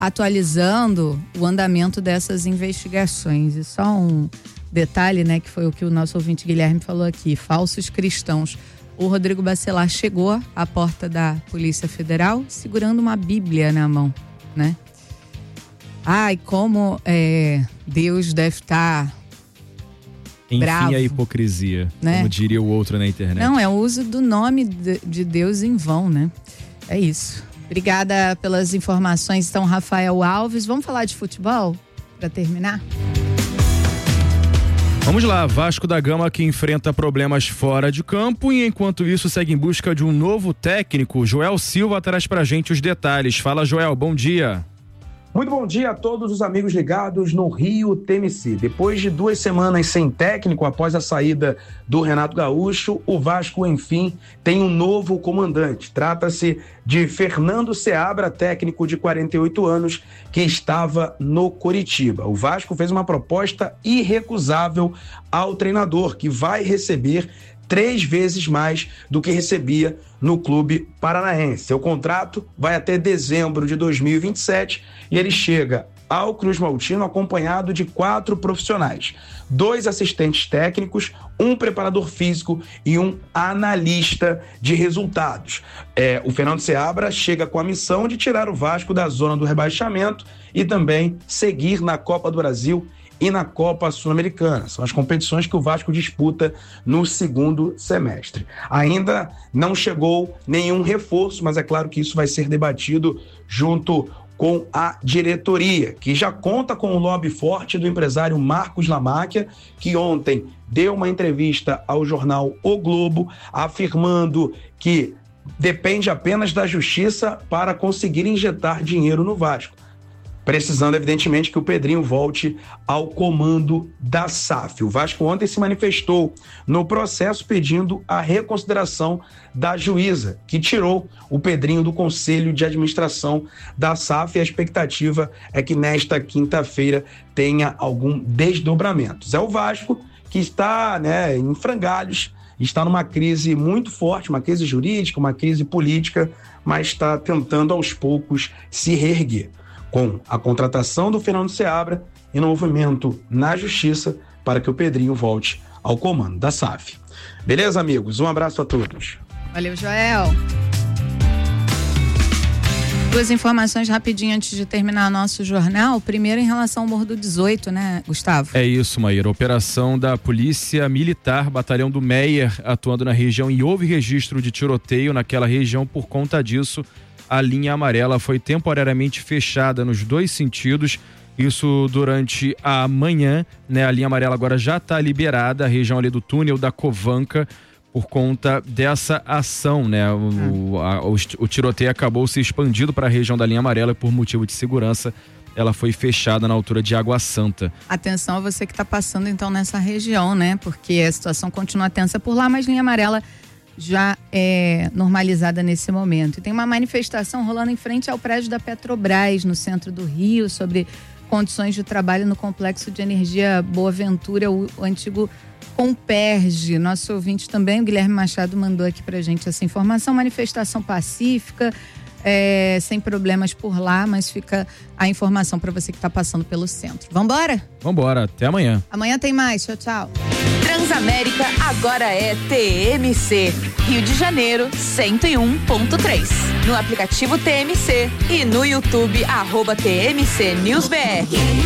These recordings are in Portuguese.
atualizando o andamento dessas investigações. E só um detalhe, né, que foi o que o nosso ouvinte Guilherme falou aqui, falsos cristãos. O Rodrigo Bacelar chegou à porta da Polícia Federal segurando uma Bíblia na mão, né? Ai, como Deus deve estar bravo. Enfim, a hipocrisia, né? Como diria o outro na internet. Não, é o uso do nome de Deus em vão, né? É isso. Obrigada pelas informações, então, Rafael Alves. Vamos falar de futebol para terminar? Vamos lá, Vasco da Gama que enfrenta problemas fora de campo e enquanto isso segue em busca de um novo técnico. Joel Silva traz pra gente os detalhes. Fala, Joel, bom dia. Muito bom dia a todos os amigos ligados no Rio TMC. Depois de 2 semanas sem técnico após a saída do Renato Gaúcho, o Vasco, enfim, tem um novo comandante. Trata-se de Fernando Seabra, técnico de 48 anos, que estava no Coritiba. O Vasco fez uma proposta irrecusável ao treinador, que vai receber 3 vezes mais do que recebia no clube paranaense. Seu contrato vai até dezembro de 2027 e ele chega ao Cruz Maltino acompanhado de 4 profissionais, 2 assistentes técnicos, 1 preparador físico e 1 analista de resultados. O Fernando Seabra chega com a missão de tirar o Vasco da zona do rebaixamento e também seguir na Copa do Brasil e na Copa Sul-Americana. São as competições que o Vasco disputa no segundo semestre. Ainda não chegou nenhum reforço, mas é claro que isso vai ser debatido junto com a diretoria, que já conta com o lobby forte do empresário Marcos Lamáquia, que ontem deu uma entrevista ao jornal O Globo, afirmando que depende apenas da justiça para conseguir injetar dinheiro no Vasco, precisando, evidentemente, que o Pedrinho volte ao comando da SAF. O Vasco ontem se manifestou no processo pedindo a reconsideração da juíza, que tirou o Pedrinho do Conselho de Administração da SAF, e a expectativa é que nesta quinta-feira tenha algum desdobramento. É o Vasco que está, em frangalhos, está numa crise muito forte, uma crise jurídica, uma crise política, mas está tentando aos poucos se reerguer, com a contratação do Fernando Seabra e no movimento na justiça para que o Pedrinho volte ao comando da SAF. Beleza, amigos? Um abraço a todos. Valeu, Joel. 2 informações rapidinho antes de terminar nosso jornal. Primeiro, em relação ao Morro do 18, né, Gustavo? É isso, Maíra. Operação da Polícia Militar, Batalhão do Meier, atuando na região, e houve registro de tiroteio naquela região. Por conta disso, a linha amarela foi temporariamente fechada nos 2 sentidos, isso durante a manhã, né? A linha amarela agora já está liberada, a região ali do túnel da Covanca, por conta dessa ação, né? O tiroteio acabou se expandindo para a região da linha amarela e por motivo de segurança ela foi fechada na altura de Água Santa. Atenção a você que está passando então nessa região, né? Porque a situação continua tensa por lá, mas linha amarela já é normalizada nesse momento. E tem uma manifestação rolando em frente ao prédio da Petrobras, no centro do Rio, sobre condições de trabalho no Complexo de Energia Boa Ventura, o antigo Comperge. Nosso ouvinte também, o Guilherme Machado, mandou aqui pra gente essa informação. Manifestação pacífica, sem problemas por lá, mas fica a informação para você que está passando pelo centro. Vambora? Vambora, até amanhã. Amanhã tem mais, tchau, tchau. Transamérica agora é TMC, Rio de Janeiro 101.3. No aplicativo TMC e no YouTube @TMC News BR.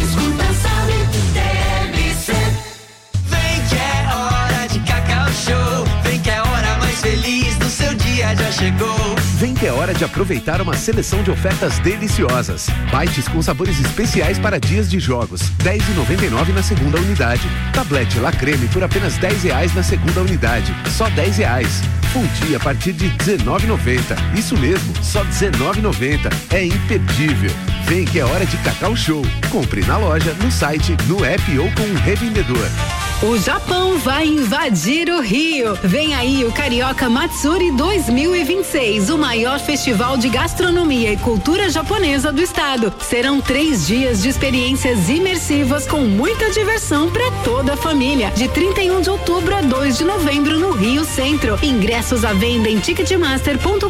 Vem que é hora de Cacau Show, vem que é a hora mais feliz do seu dia já chegou. Vem que é hora de aproveitar uma seleção de ofertas deliciosas. Bites com sabores especiais para dias de jogos, R$10,99 na segunda unidade. Tablete La Creme por apenas R$10 na segunda unidade, só R$10. Fundi a partir de R$19,90. Isso mesmo, só R$19,90. É imperdível. Vem que é hora de Cacau Show. Compre na loja, no site, no app ou com um revendedor. O Japão vai invadir o Rio. Vem aí o Carioca Matsuri 2026, o maior festival de gastronomia e cultura japonesa do estado. Serão 3 dias de experiências imersivas com muita diversão para toda a família. De 31 de outubro a 2 de novembro no Rio Centro. Ingressos à venda em ticketmaster.com.br.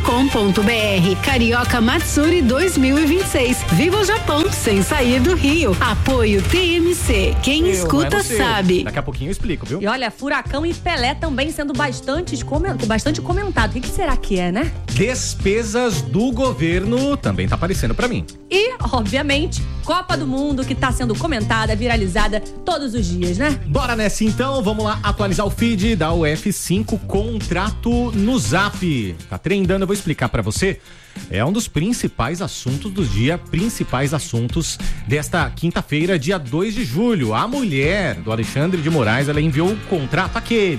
Carioca Matsuri 2026. Viva o Japão sem sair do Rio. Apoio TMC. Quem escuta sabe. Daqui a pouquinho eu explico, viu? E olha, Furacão e Pelé também sendo bastante comentado. O que será que é, né? Despesas do governo também tá aparecendo pra mim. E, obviamente, Copa do Mundo, que tá sendo comentada, viralizada todos os dias, né? Bora nessa então, vamos lá atualizar o feed da UF5, contrato no Zap. Tá trendando, eu vou explicar pra você. É um dos principais assuntos do dia, principais assuntos desta quinta-feira, dia 2 de julho. A mulher do Alexandre de Moraes, ela enviou um contrato,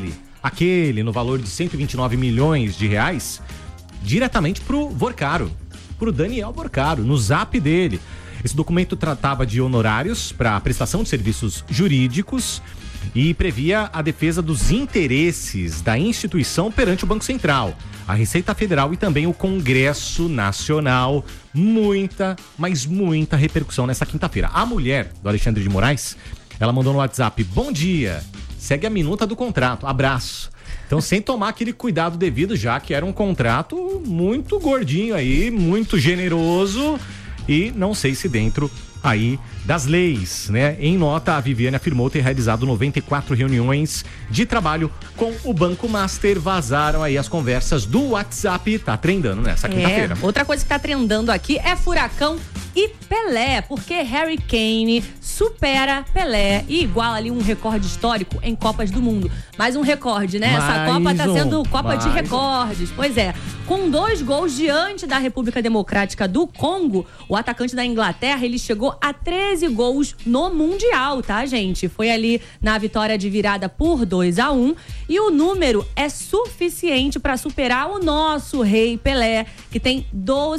aquele no valor de 129 milhões de reais, diretamente pro Vorcaro, pro Daniel Vorcaro, no Zap dele. Esse documento tratava de honorários para prestação de serviços jurídicos e previa a defesa dos interesses da instituição perante o Banco Central, a Receita Federal e também o Congresso Nacional. Muita, mas muita repercussão nessa quinta-feira. A mulher do Alexandre de Moraes, ela mandou no WhatsApp: bom dia, segue a minuta do contrato, abraço. Então, sem tomar aquele cuidado devido, já que era um contrato muito gordinho aí, muito generoso e não sei se dentro aí das leis, né? Em nota, a Viviane afirmou ter realizado 94 reuniões de trabalho com o Banco Master. Vazaram aí as conversas do WhatsApp, tá trendando nessa quinta-feira. Outra coisa que tá trendando aqui é Furacão e Pelé, porque Harry Kane supera Pelé e iguala ali um recorde histórico em Copas do Mundo. Mais um recorde, né? Essa Copa tá sendo Copa de recordes. Pois é, com 2 gols diante da República Democrática do Congo, o atacante da Inglaterra, ele chegou a 13 gols no Mundial, tá, gente? Foi ali na vitória de virada por 2-1 e o número é suficiente para superar o nosso rei Pelé, que tem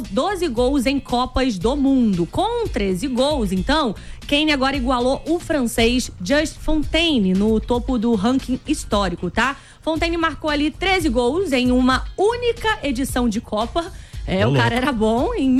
12 gols em Copas do Mundo. Com 13 gols, então, Kane agora igualou o francês Just Fontaine no topo do ranking histórico, tá? Fontaine marcou ali 13 gols em uma única edição de Copa. O cara era bom, em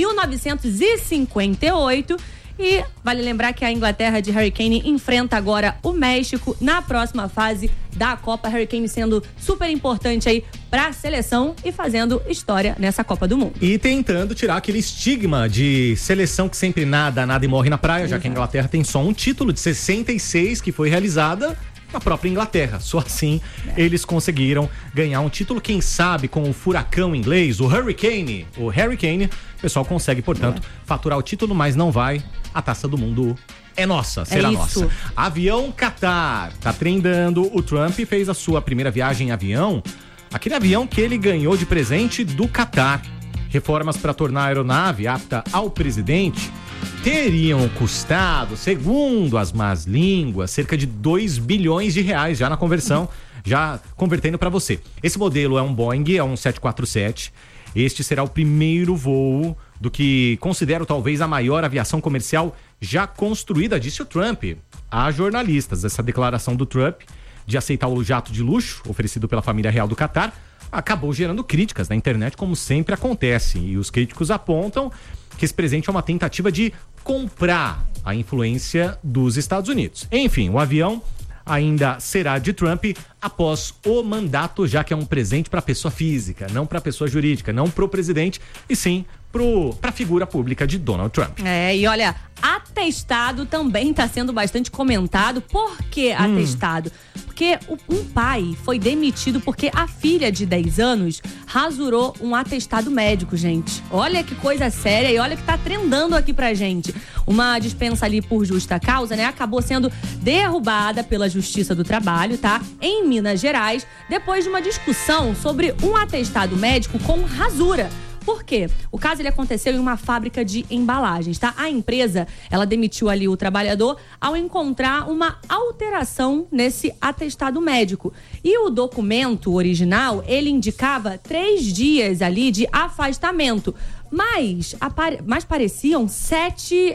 1958. E vale lembrar que a Inglaterra de Harry Kane enfrenta agora o México na próxima fase da Copa. Harry Kane sendo super importante aí pra seleção e fazendo história nessa Copa do Mundo. E tentando tirar aquele estigma de seleção que sempre nada e morre na praia, já que a Inglaterra tem só um título de 66 que foi realizada na própria Inglaterra. Só assim eles conseguiram ganhar um título, quem sabe com o furacão inglês, o Hurricane. O Harry Kane, o pessoal consegue, portanto, faturar o título, mas não vai. A Taça do Mundo é nossa, será nossa. Avião Qatar, tá trendando. O Trump fez a sua primeira viagem em avião, aquele avião que ele ganhou de presente do Qatar. Reformas para tornar a aeronave apta ao presidente teriam custado, segundo as más línguas, cerca de 2 bilhões de reais já na conversão, já convertendo para você. Esse modelo é um Boeing, é um 747. Este será o primeiro voo do que considero talvez a maior aviação comercial já construída, disse o Trump a jornalistas. Essa declaração do Trump de aceitar o jato de luxo oferecido pela família real do Qatar acabou gerando críticas na internet, como sempre acontece. E os críticos apontam que esse presente é uma tentativa de comprar a influência dos Estados Unidos. Enfim, o avião ainda será de Trump após o mandato, já que é um presente para pessoa física, não para pessoa jurídica, não para o presidente, e sim para a figura pública de Donald Trump. E olha, atestado também está sendo bastante comentado. Por que atestado? Porque um pai foi demitido porque a filha de 10 anos rasurou um atestado médico, gente. Olha que coisa séria e olha que tá trendando aqui pra gente. Uma dispensa ali por justa causa, né? Acabou sendo derrubada pela Justiça do Trabalho, tá? Em Minas Gerais, depois de uma discussão sobre um atestado médico com rasura. Por quê? O caso ele aconteceu em uma fábrica de embalagens, tá? A empresa, ela demitiu ali o trabalhador ao encontrar uma alteração nesse atestado médico. E o documento original, ele indicava 3 dias ali de afastamento. Mas pareciam 7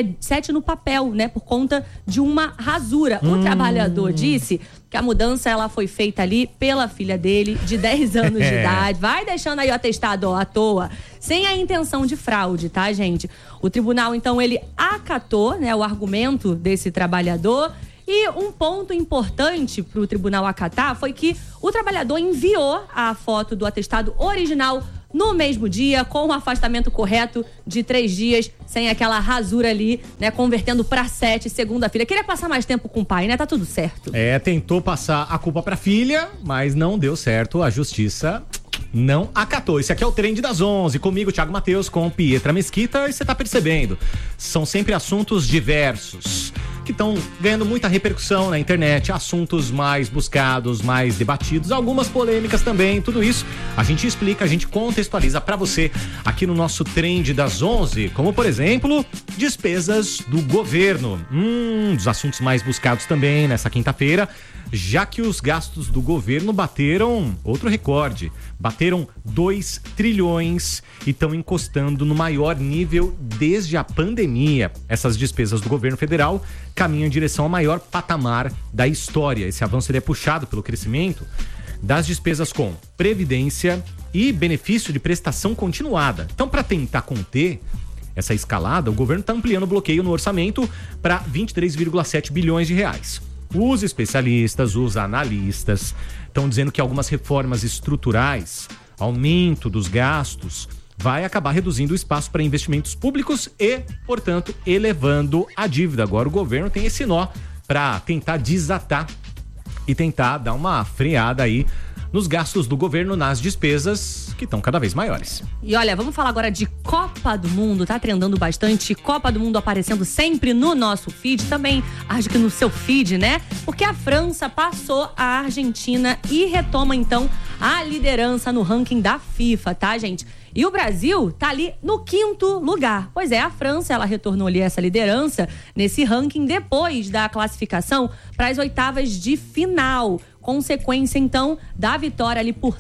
no papel, né? Por conta de uma rasura. O trabalhador disse que a mudança ela foi feita ali pela filha dele, de 10 anos de idade. Vai deixando aí o atestado à toa, sem a intenção de fraude, tá, gente? O tribunal, então, ele acatou, né, o argumento desse trabalhador. E um ponto importante para o tribunal acatar foi que o trabalhador enviou a foto do atestado original no mesmo dia, com o afastamento correto de 3 dias, sem aquela rasura ali, né? Convertendo para 7, segundo a filha. Queria passar mais tempo com o pai, né? Tá tudo certo. Tentou passar a culpa pra filha, mas não deu certo. A justiça não acatou. Esse aqui é o Trend das 11. Comigo, Thiago Matheus, com Pietra Mesquita. E você tá percebendo, são sempre assuntos diversos, que estão ganhando muita repercussão na internet, assuntos mais buscados, mais debatidos, algumas polêmicas também, tudo isso a gente explica, a gente contextualiza pra você aqui no nosso Trend das 11, como por exemplo, despesas do governo, dos assuntos mais buscados também nessa quinta-feira, já que os gastos do governo bateram outro recorde, bateram 2 trilhões e estão encostando no maior nível desde a pandemia. Essas despesas do governo federal caminham em direção ao maior patamar da história. Esse avanço ele é puxado pelo crescimento das despesas com previdência e benefício de prestação continuada. Então, para tentar conter essa escalada, o governo está ampliando o bloqueio no orçamento para 23,7 bilhões de reais. Os especialistas, os analistas estão dizendo que algumas reformas estruturais, aumento dos gastos, vai acabar reduzindo o espaço para investimentos públicos e, portanto, elevando a dívida. Agora o governo tem esse nó para tentar desatar e tentar dar uma freada aí nos gastos do governo, nas despesas que estão cada vez maiores. E olha, vamos falar agora de Copa do Mundo, tá trendando bastante, Copa do Mundo aparecendo sempre no nosso feed, também acho que no seu feed, né? Porque a França passou a Argentina e retoma então a liderança no ranking da FIFA, tá, gente? E o Brasil tá ali no 5º lugar. Pois é, a França, ela retornou ali essa liderança nesse ranking depois da classificação para as oitavas de final. Consequência, então, da vitória ali por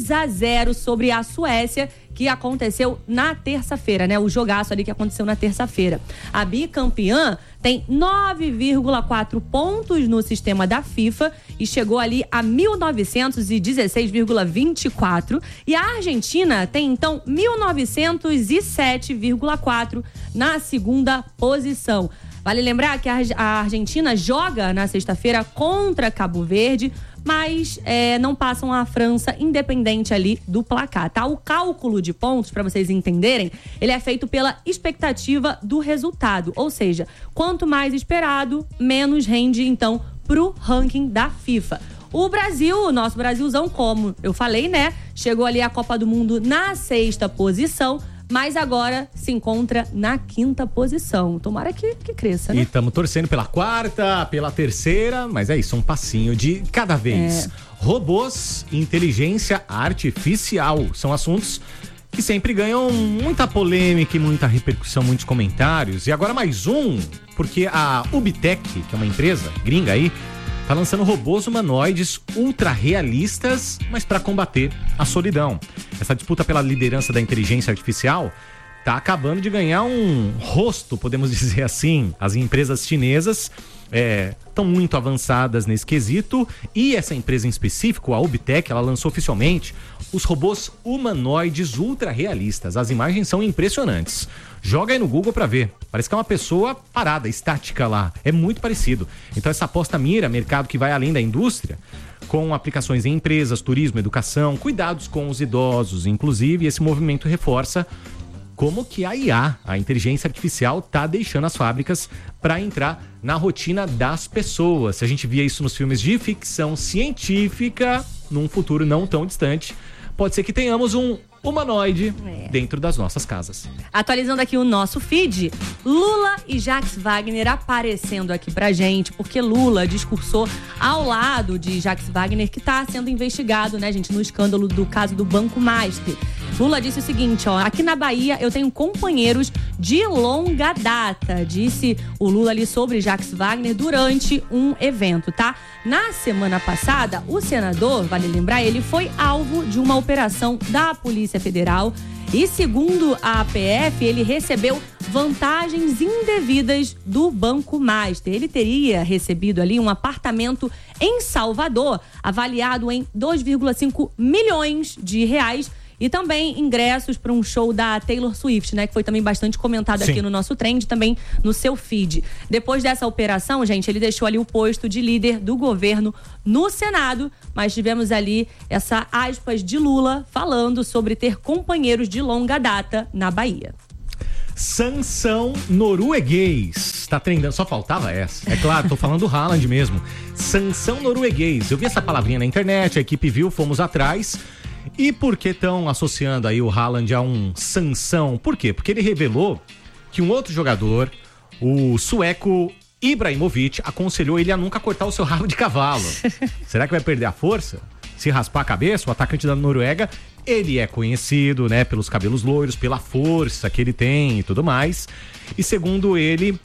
3-0 sobre a Suécia, que aconteceu na terça-feira, né? O jogaço ali que aconteceu na terça-feira. A bicampeã tem 9,4 pontos no sistema da FIFA e chegou ali a 1916,24. E a Argentina tem, então, 1907,4 na segunda posição. Vale lembrar que a Argentina joga na sexta-feira contra Cabo Verde, mas não passam a França independente ali do placar, tá? O cálculo de pontos, para vocês entenderem, ele é feito pela expectativa do resultado, ou seja, quanto mais esperado, menos rende, então, pro ranking da FIFA. O Brasil, o nosso Brasilzão, como eu falei, né? Chegou ali à Copa do Mundo na 6ª posição, mas agora se encontra na 5ª posição. Tomara que cresça, né? E estamos torcendo pela 4ª, pela 3ª, mas é isso, um passinho de cada vez. Robôs e inteligência artificial são assuntos que sempre ganham muita polêmica e muita repercussão, muitos comentários. E agora mais um, porque a Ubtech, que é uma empresa gringa aí, tá lançando robôs humanoides ultra realistas, mas para combater a solidão. Essa disputa pela liderança da inteligência artificial tá acabando de ganhar um rosto, podemos dizer assim. As empresas chinesas estão muito avançadas nesse quesito e essa empresa em específico, a Ubtech, ela lançou oficialmente os robôs humanoides ultra realistas. As imagens são impressionantes. Joga aí no Google pra ver. Parece que é uma pessoa parada, estática lá. É muito parecido. Então essa aposta mira mercado que vai além da indústria, com aplicações em empresas, turismo, educação, cuidados com os idosos, inclusive. Esse movimento reforça como que a IA, a inteligência artificial, tá deixando as fábricas para entrar na rotina das pessoas. Se a gente via isso nos filmes de ficção científica, num futuro não tão distante, pode ser que tenhamos um humanoide dentro das nossas casas. Atualizando aqui o nosso feed, Lula e Jacques Wagner aparecendo aqui pra gente, porque Lula discursou ao lado de Jacques Wagner, que tá sendo investigado, né, gente, no escândalo do caso do Banco Master. Lula disse o seguinte, ó, aqui na Bahia eu tenho companheiros de longa data, disse o Lula ali sobre Jacques Wagner durante um evento, tá? Na semana passada, o senador, vale lembrar, ele foi alvo de uma operação da Polícia Federal E segundo a APF, ele recebeu vantagens indevidas do Banco Master. Ele teria recebido ali um apartamento em Salvador, avaliado em 2,5 milhões de reais, e também ingressos para um show da Taylor Swift, né? Que foi também bastante comentado aqui no nosso trend, também no seu feed. Depois dessa operação, gente, ele deixou ali o posto de líder do governo no Senado, mas tivemos ali essa aspas de Lula falando sobre ter companheiros de longa data na Bahia. Sanção norueguês. Tá trendando, só faltava essa. É claro, tô falando do Haaland mesmo. Sanção norueguês. Eu vi essa palavrinha na internet, a equipe viu, fomos atrás. E por que estão associando aí o Haaland a um sanção? Por quê? Porque ele revelou que um outro jogador, o sueco Ibrahimovic, aconselhou ele a nunca cortar o seu rabo de cavalo. Será que vai perder a força? Se raspar a cabeça? O atacante da Noruega, ele é conhecido, né, pelos cabelos loiros, pela força que ele tem e tudo mais. E segundo ele,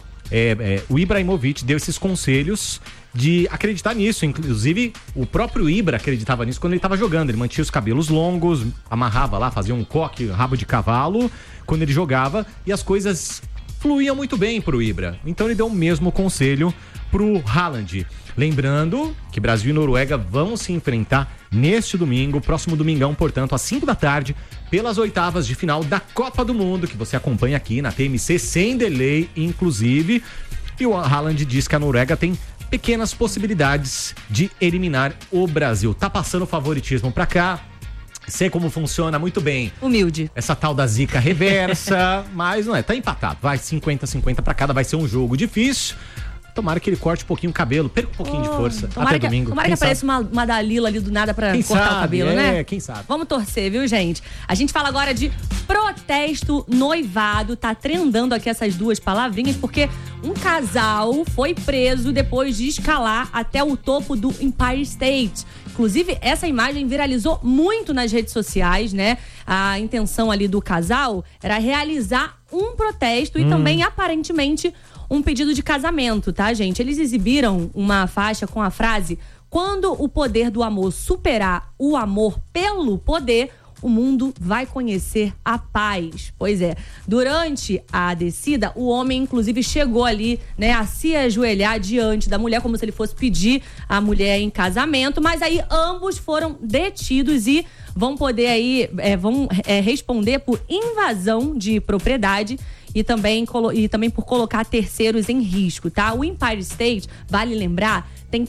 o Ibrahimovic deu esses conselhos de acreditar nisso. Inclusive, o próprio Ibra acreditava nisso quando ele estava jogando. Ele mantinha os cabelos longos, amarrava lá, fazia um coque, rabo de cavalo quando ele jogava, e as coisas fluíam muito bem pro Ibra. Então ele deu o mesmo conselho pro Haaland. Lembrando que Brasil e Noruega vão se enfrentar neste domingo, próximo domingão, portanto, às 5 da tarde, pelas oitavas de final da Copa do Mundo, que você acompanha aqui na TMC, sem delay, inclusive. E o Haaland diz que a Noruega tem pequenas possibilidades de eliminar o Brasil. Tá passando favoritismo pra cá. Sei como funciona muito bem. Humilde. Essa tal da zica reversa, mas não é, tá empatado. Vai 50-50 pra cada, vai ser um jogo difícil. Tomara que ele corte um pouquinho o cabelo, perca um pouquinho de força. Até domingo. Tomara que apareça uma Dalila ali do nada pra cortar o cabelo, né? Quem sabe. Vamos torcer, viu, gente? A gente fala agora de protesto noivado. Tá trendando aqui essas duas palavrinhas, porque um casal foi preso depois de escalar até o topo do Empire State. Inclusive, essa imagem viralizou muito nas redes sociais, né? A intenção ali do casal era realizar um protesto e também, aparentemente, um pedido de casamento, tá, gente? Eles exibiram uma faixa com a frase: quando o poder do amor superar o amor pelo poder, o mundo vai conhecer a paz. Pois é, durante a descida, o homem, inclusive, chegou ali, né, a se ajoelhar diante da mulher, como se ele fosse pedir a mulher em casamento, mas aí ambos foram detidos e vão poder aí, responder por invasão de propriedade e também por colocar terceiros em risco, tá? O Empire State, vale lembrar, tem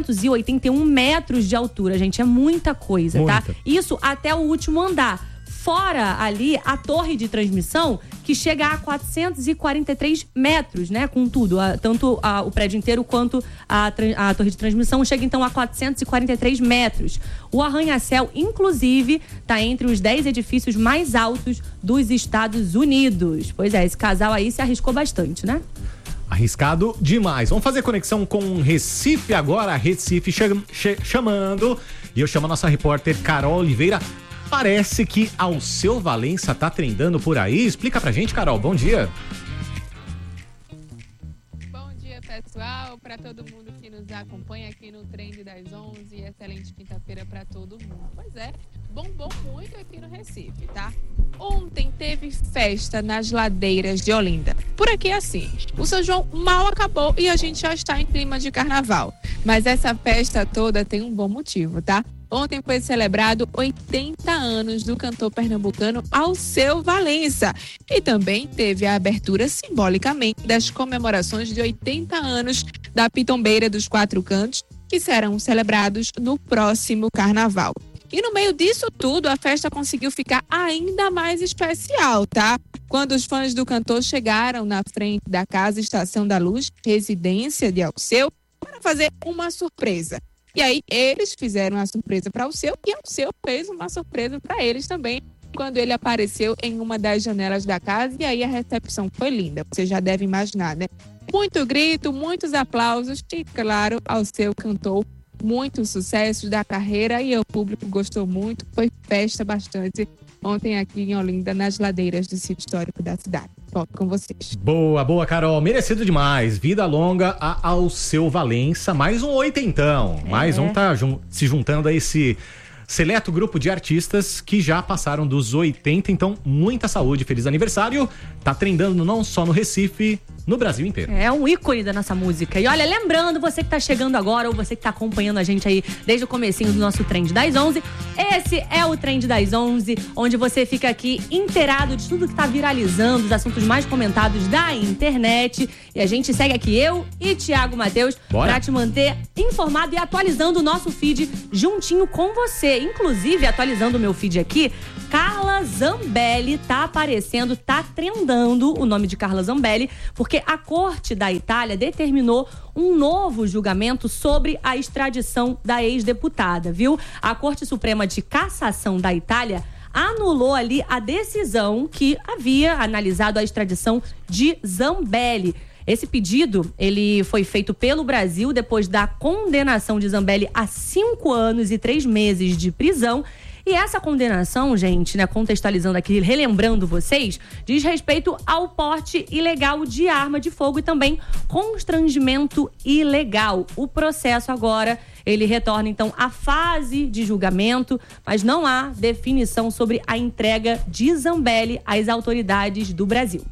381 metros de altura, gente, é muita coisa, tá? Isso até o último andar. Fora ali a torre de transmissão, que chega a 443 metros, né? Com tudo, tanto o prédio inteiro quanto a torre de transmissão chega então a 443 metros. O arranha-céu, inclusive, tá entre os 10 edifícios mais altos dos Estados Unidos. Pois é, esse casal aí se arriscou bastante, né? Arriscado demais. Vamos fazer conexão com Recife agora. Recife chamando. E eu chamo a nossa repórter Carol Oliveira. Parece que Alceu Valença tá trendando por aí. Explica pra gente, Carol. Bom dia. Bom dia, pessoal. Para todo mundo que nos acompanha aqui no Trend das 11. Excelente quinta-feira para todo mundo. Pois é, bombou muito aqui no Recife, tá? Ontem teve festa nas ladeiras de Olinda. Por aqui é assim, o São João mal acabou e a gente já está em clima de carnaval. Mas essa festa toda tem um bom motivo, tá? Ontem foi celebrado 80 anos do cantor pernambucano Alceu Valença. E também teve a abertura simbolicamente das comemorações de 80 anos da Pitombeira dos Quatro Cantos, que serão celebrados no próximo carnaval. E no meio disso tudo, a festa conseguiu ficar ainda mais especial, tá? Quando os fãs do cantor chegaram na frente da Casa Estação da Luz, residência de Alceu, para fazer uma surpresa. E aí eles fizeram a surpresa para Alceu e Alceu fez uma surpresa para eles também, quando ele apareceu em uma das janelas da casa, e aí a recepção foi linda. Você já deve imaginar, né? Muito grito, muitos aplausos e, claro, Alceu cantou muitos sucessos da carreira e o público gostou muito. Foi festa bastante ontem aqui em Olinda, nas ladeiras do sítio histórico da cidade. Volto com vocês. Boa, Carol. Merecido demais. Vida longa a Alceu Valença. Mais um oitentão. Mais um tá se juntando a esse seleto grupo de artistas que já passaram dos 80, então muita saúde, feliz aniversário. Tá trendando não só no Recife, no Brasil inteiro. É um ícone da nossa música. E olha, lembrando, você que tá chegando agora ou você que tá acompanhando a gente aí desde o comecinho do nosso Trend das 11, esse é o Trend das 11, onde você fica aqui inteirado de tudo que tá viralizando, os assuntos mais comentados da internet. E a gente segue aqui, eu e Thiago Matheus, pra te manter informado e atualizando o nosso feed juntinho com você. Inclusive, atualizando o meu feed aqui, Carla Zambelli tá aparecendo, tá trendando o nome de Carla Zambelli, porque a Corte da Itália determinou um novo julgamento sobre a extradição da ex-deputada, viu? A Corte Suprema de Cassação da Itália anulou ali a decisão que havia analisado a extradição de Zambelli. Esse pedido, ele foi feito pelo Brasil depois da condenação de Zambelli a 5 anos e 3 meses de prisão. E essa condenação, gente, né, contextualizando aqui, relembrando vocês, diz respeito ao porte ilegal de arma de fogo e também constrangimento ilegal. O processo agora, ele retorna então à fase de julgamento, mas não há definição sobre a entrega de Zambelli às autoridades do Brasil.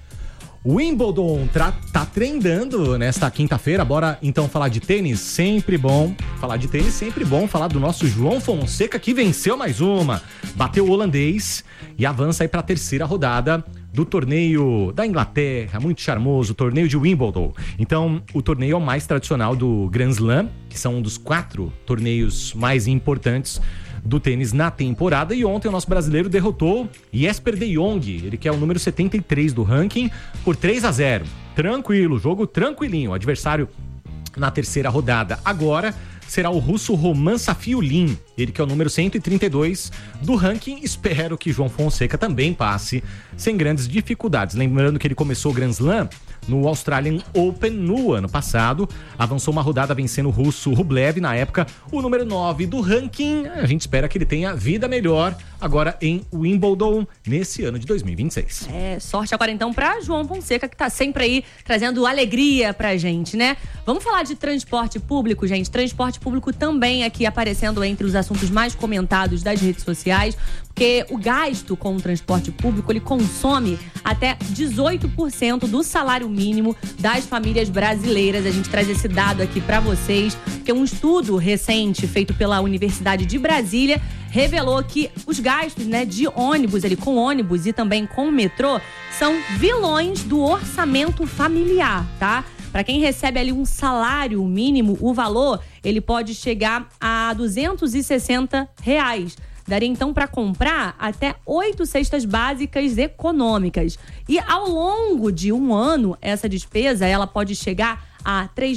Wimbledon tá trendando nesta quinta-feira. Bora então falar de tênis, sempre bom. Falar de tênis, sempre bom. Falar do nosso João Fonseca, que venceu mais uma. Bateu o holandês e avança aí para a terceira rodada do torneio da Inglaterra, muito charmoso, o torneio de Wimbledon. Então, o torneio é o mais tradicional do Grand Slam, que são um dos 4 torneios mais importantes do tênis na temporada. E ontem o nosso brasileiro derrotou Jesper de Jong, ele que é o número 73 do ranking, por 3-0. Tranquilo, jogo tranquilinho. O adversário na terceira rodada agora será o russo Roman Safiullin, ele que é o número 132 do ranking. Espero que João Fonseca também passe sem grandes dificuldades. Lembrando que ele começou o Grand Slam no Australian Open no ano passado, avançou uma rodada vencendo o russo Rublev, na época o número 9 do ranking. A gente espera que ele tenha vida melhor agora em Wimbledon nesse ano de 2026. Sorte agora então pra João Fonseca, que tá sempre aí trazendo alegria pra gente, né? Vamos falar de transporte público, gente. Transporte público também aqui aparecendo entre os assuntos mais comentados das redes sociais, porque o gasto com o transporte público, ele consome até 18% do salário mínimo das famílias brasileiras. A gente traz esse dado aqui para vocês, que é um estudo recente feito pela Universidade de Brasília revelou que os gastos, né, de ônibus, com ônibus e também com metrô, são vilões do orçamento familiar, tá? Para quem recebe ali um salário mínimo, o valor, ele pode chegar a R$260. Daria então para comprar até 8 cestas básicas econômicas. E ao longo de um ano, essa despesa ela pode chegar a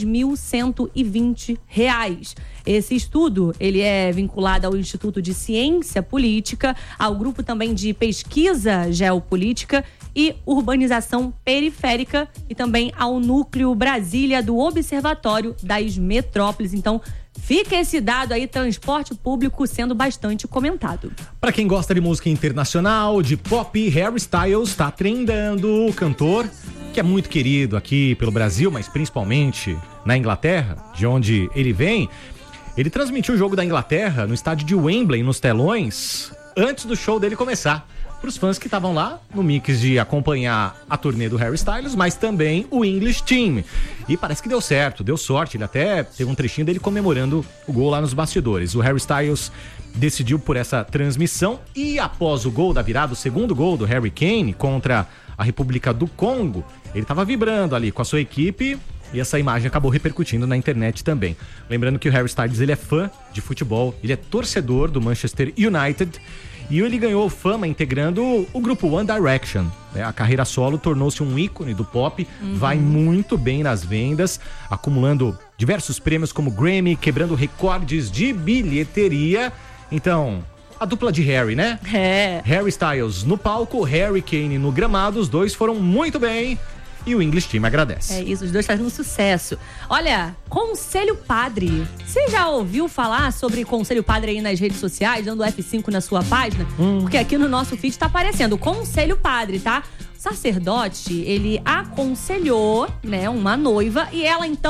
R$3.120. Esse estudo, ele é vinculado ao Instituto de Ciência Política, ao grupo também de pesquisa geopolítica e urbanização periférica e também ao Núcleo Brasília do Observatório das Metrópoles. Então, fica esse dado aí, transporte público sendo bastante comentado. Para quem gosta de música internacional, de pop, Harry Styles tá trendando. O cantor, que é muito querido aqui pelo Brasil, mas principalmente na Inglaterra, de onde ele vem, ele transmitiu o jogo da Inglaterra no estádio de Wembley, nos telões, antes do show dele começar. Para os fãs que estavam lá no mix de acompanhar a turnê do Harry Styles, mas também o English Team. E parece que deu certo, deu sorte. Ele até teve um trechinho dele comemorando o gol lá nos bastidores. O Harry Styles decidiu por essa transmissão e após o gol da virada, o segundo gol do Harry Kane contra a República do Congo, ele estava vibrando ali com a sua equipe e essa imagem acabou repercutindo na internet também. Lembrando que o Harry Styles, ele é fã de futebol, ele é torcedor do Manchester United. E ele ganhou fama integrando o grupo One Direction. A carreira solo tornou-se um ícone do pop, vai muito bem nas vendas, acumulando diversos prêmios como Grammy, quebrando recordes de bilheteria. Então, a dupla de Harry, né? Harry Styles no palco, Harry Kane no gramado, os dois foram muito bem. E o English Team agradece. É isso, os dois fazendo sucesso. Olha, Conselho Padre. Você já ouviu falar sobre Conselho Padre aí nas redes sociais, dando F5 na sua página? Porque aqui no nosso feed tá aparecendo Conselho Padre, tá? O sacerdote, ele aconselhou, né, uma noiva e ela então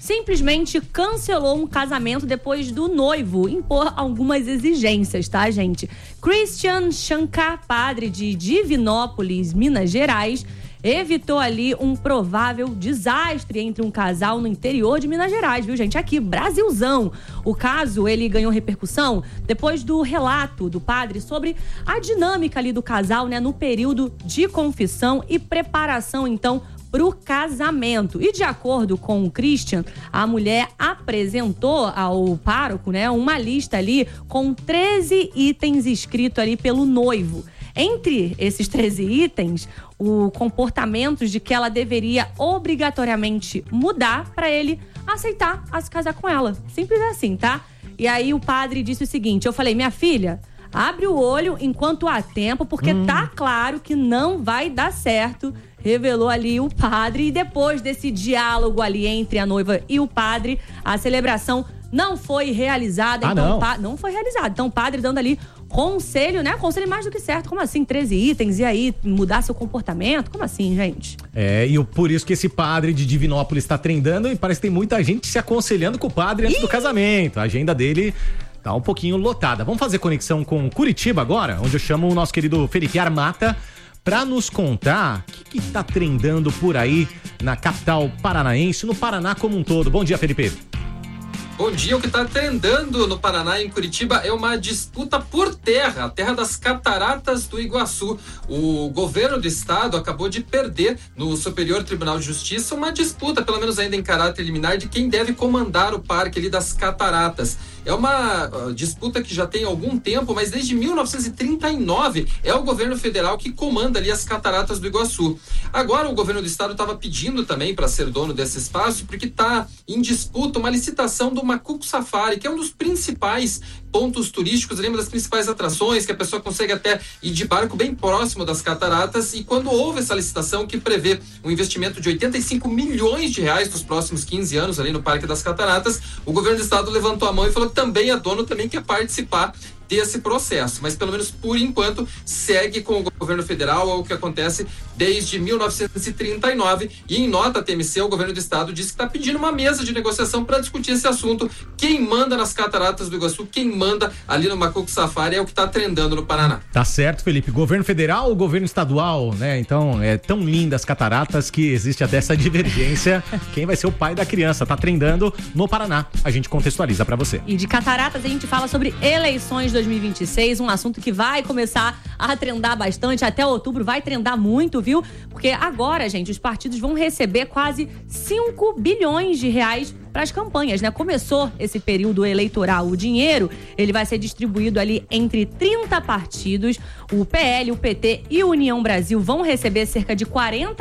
simplesmente cancelou um casamento depois do noivo impor algumas exigências, tá, gente? Christian Shankar, padre de Divinópolis, Minas Gerais, evitou ali um provável desastre entre um casal no interior de Minas Gerais, viu, gente? Aqui, Brasilzão. O caso, ele ganhou repercussão depois do relato do padre sobre a dinâmica ali do casal, né, no período de confissão e preparação, então, pro casamento. E de acordo com o Christian, a mulher apresentou ao pároco, né, uma lista ali com 13 itens escritos ali pelo noivo. Entre esses 13 itens, o comportamento de que ela deveria obrigatoriamente mudar para ele aceitar a se casar com ela. Simples assim, tá? E aí o padre disse o seguinte, eu falei, minha filha, abre o olho enquanto há tempo, porque tá claro que não vai dar certo, revelou ali o padre. E depois desse diálogo ali entre a noiva e o padre, a celebração não foi realizada. Não foi realizada. Então o padre dando ali conselho, né? Conselho mais do que certo. Como assim? 13 itens, e aí mudar seu comportamento? Como assim, gente? Por isso que esse padre de Divinópolis está trendando e parece que tem muita gente se aconselhando com o padre antes do casamento. A agenda dele tá um pouquinho lotada. Vamos fazer conexão com Curitiba agora, onde eu chamo o nosso querido Felipe Armata para nos contar o que tá trendando por aí na capital paranaense, no Paraná como um todo. Bom dia, Felipe. Bom dia, o que está trendando no Paraná, em Curitiba, é uma disputa por terra, a terra das Cataratas do Iguaçu. O governo do estado acabou de perder no Superior Tribunal de Justiça uma disputa, pelo menos ainda em caráter liminar, de quem deve comandar o parque ali das Cataratas. É uma disputa que já tem algum tempo, mas desde 1939 é o governo federal que comanda ali as Cataratas do Iguaçu. Agora o governo do estado estava pedindo também para ser dono desse espaço, porque está em disputa uma licitação do Macuco Safari, que é um dos principais pontos turísticos, uma das principais atrações, que a pessoa consegue até ir de barco bem próximo das cataratas. E quando houve essa licitação que prevê um investimento de 85 milhões de reais nos próximos 15 anos ali no Parque das Cataratas, o governo do estado levantou a mão e falou que também a dono também quer participar desse processo, mas pelo menos por enquanto segue com o governo federal, é o que acontece desde 1939, e em nota a TMC, o governo do estado disse que está pedindo uma mesa de negociação para discutir esse assunto. Quem manda nas Cataratas do Iguaçu, quem manda ali no Macuco Safari é o que está trendando no Paraná. Tá certo, Felipe. Governo federal ou governo estadual, né? Então, é tão linda as cataratas que existe até essa divergência. Quem vai ser o pai da criança? Tá trendando no Paraná. A gente contextualiza para você. E de cataratas a gente fala sobre eleições 2026, um assunto que vai começar a trendar bastante, até outubro vai trendar muito, viu? Porque agora, gente, os partidos vão receber quase 5 bilhões de reais para as campanhas, né? Começou esse período eleitoral, o dinheiro, ele vai ser distribuído ali entre 30 partidos, o PL, o PT e o União Brasil vão receber cerca de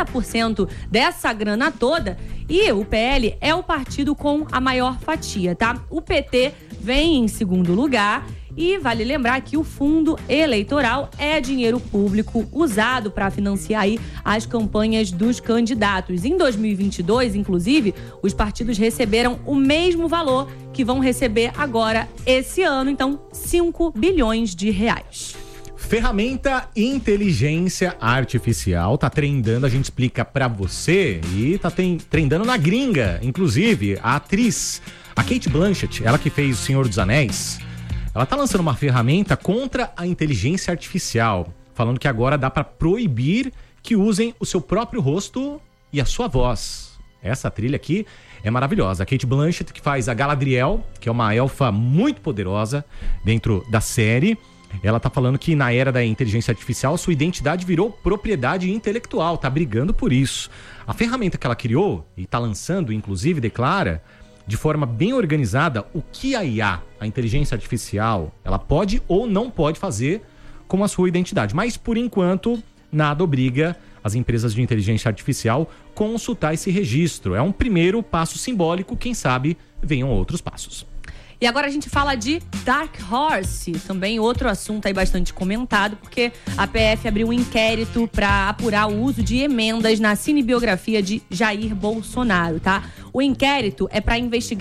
40% dessa grana toda, e o PL é o partido com a maior fatia, tá? O PT vem em segundo lugar. E vale lembrar que o fundo eleitoral é dinheiro público usado para financiar aí as campanhas dos candidatos. Em 2022, inclusive, os partidos receberam o mesmo valor que vão receber agora esse ano, então 5 bilhões de reais. Ferramenta inteligência artificial tá trendando, a gente explica pra você, e tá trendando na gringa, inclusive a atriz, a Cate Blanchett, ela que fez O Senhor dos Anéis. Ela tá lançando uma ferramenta contra a inteligência artificial, falando que agora dá para proibir que usem o seu próprio rosto e a sua voz. Essa trilha aqui é maravilhosa. A Cate Blanchett, que faz a Galadriel, que é uma elfa muito poderosa dentro da série, ela tá falando que na era da inteligência artificial, sua identidade virou propriedade intelectual, tá brigando por isso. A ferramenta que ela criou e tá lançando, inclusive, declara de forma bem organizada o que a IA, a inteligência artificial, ela pode ou não pode fazer com a sua identidade. Mas, por enquanto, nada obriga as empresas de inteligência artificial consultar esse registro. É um primeiro passo simbólico, quem sabe venham outros passos. E agora a gente fala de Dark Horse, também outro assunto aí bastante comentado, porque a PF abriu um inquérito para apurar o uso de emendas na cinebiografia de Jair Bolsonaro, tá? O inquérito é para investigar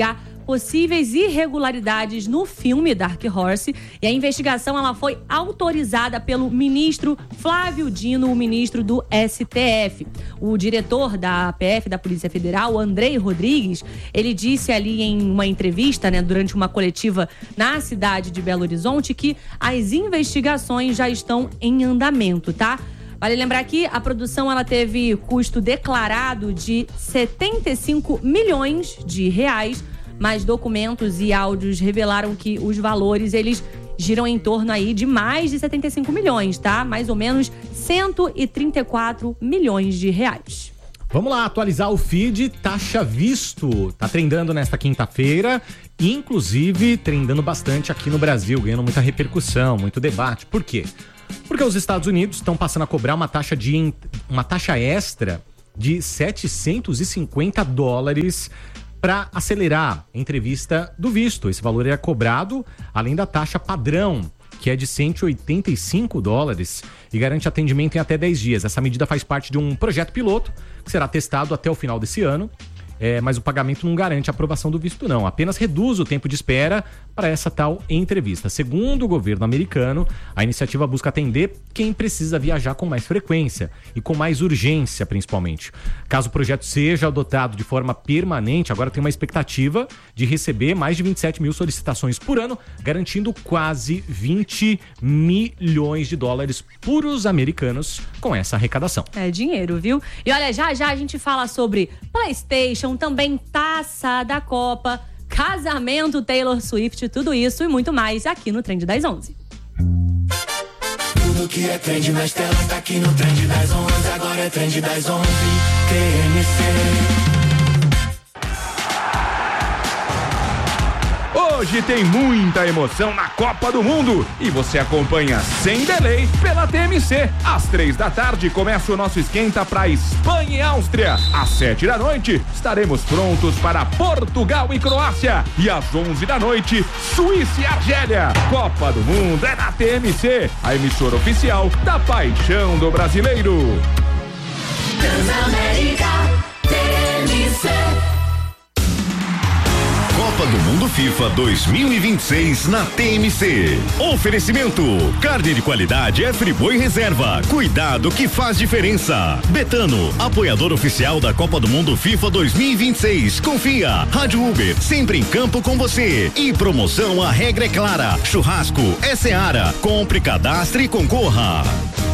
possíveis irregularidades no filme Dark Horse, e a investigação ela foi autorizada pelo ministro Flávio Dino, o ministro do STF. O diretor da PF, da Polícia Federal, Andrei Rodrigues, ele disse ali em uma entrevista, né, durante uma coletiva na cidade de Belo Horizonte, que as investigações já estão em andamento, tá? Vale lembrar que a produção ela teve custo declarado de 75 milhões de reais, mas documentos e áudios revelaram que os valores, eles giram em torno aí de mais de 75 milhões, tá? Mais ou menos 134 milhões de reais. Vamos lá, atualizar o feed Taxa Visto. Tá trendando nesta quinta-feira, inclusive trendando bastante aqui no Brasil, ganhando muita repercussão, muito debate. Por quê? Porque os Estados Unidos estão passando a cobrar uma taxa extra de $750 para acelerar a entrevista do visto. Esse valor é cobrado além da taxa padrão, que é de $185 e garante atendimento em até 10 dias. Essa medida faz parte de um projeto piloto que será testado até o final desse ano. Mas o pagamento não garante a aprovação do visto, não. Apenas reduz o tempo de espera para essa tal entrevista. Segundo o governo americano, a iniciativa busca atender quem precisa viajar com mais frequência e com mais urgência, principalmente. Caso o projeto seja adotado de forma permanente, agora tem uma expectativa de receber mais de 27 mil solicitações por ano, garantindo quase $20 milhões puros americanos com essa arrecadação. É dinheiro, viu? E olha, já a gente fala sobre PlayStation, também Taça da Copa, casamento Taylor Swift, tudo isso e muito mais aqui no Trend das 11. Tudo que é trend nas telas tá aqui no Trend das 11. Agora é Trend das 11, TMC. Hoje tem muita emoção na Copa do Mundo e você acompanha sem delay pela TMC. Às 3h começa o nosso esquenta para Espanha e Áustria. Às 7h estaremos prontos para Portugal e Croácia. E às 11h, Suíça e Argélia. Copa do Mundo é na TMC, a emissora oficial da paixão do brasileiro. Transamérica, TMC. Copa do Mundo FIFA 2026 na TMC. Oferecimento: carne de qualidade é Friboi Reserva. Cuidado que faz diferença. Betano, apoiador oficial da Copa do Mundo FIFA 2026. Confia. Rádio Uber, sempre em campo com você. E promoção, a regra é clara. Churrasco é Seara. Compre, cadastre e concorra.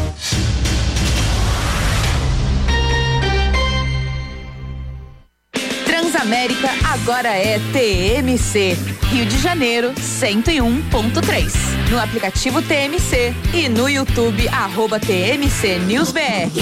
Transamérica agora é TMC. Rio de Janeiro, 101.3. No aplicativo TMC e no YouTube, @TMC News BR.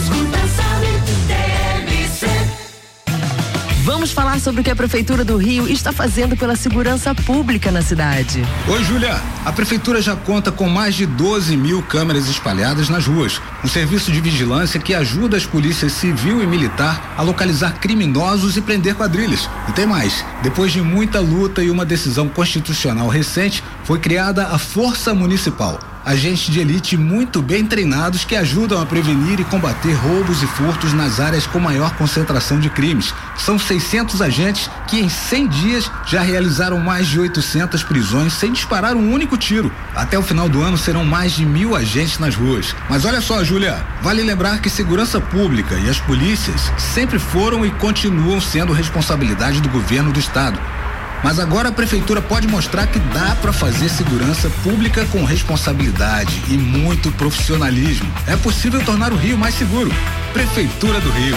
Vamos falar sobre o que a Prefeitura do Rio está fazendo pela segurança pública na cidade. Oi, Júlia. A Prefeitura já conta com mais de 12 mil câmeras espalhadas nas ruas. Um serviço de vigilância que ajuda as polícias civil e militar a localizar criminosos e prender quadrilhas. E tem mais. Depois de muita luta e uma decisão constitucional recente, foi criada a Força Municipal. Agentes de elite muito bem treinados que ajudam a prevenir e combater roubos e furtos nas áreas com maior concentração de crimes. São 600 agentes que em 100 dias já realizaram mais de 800 prisões sem disparar um único tiro. Até o final do ano serão mais de 1.000 agentes nas ruas. Mas olha só, Júlia, vale lembrar que segurança pública e as polícias sempre foram e continuam sendo responsabilidade do governo do estado. Mas agora a Prefeitura pode mostrar que dá para fazer segurança pública com responsabilidade e muito profissionalismo. É possível tornar o Rio mais seguro. Prefeitura do Rio.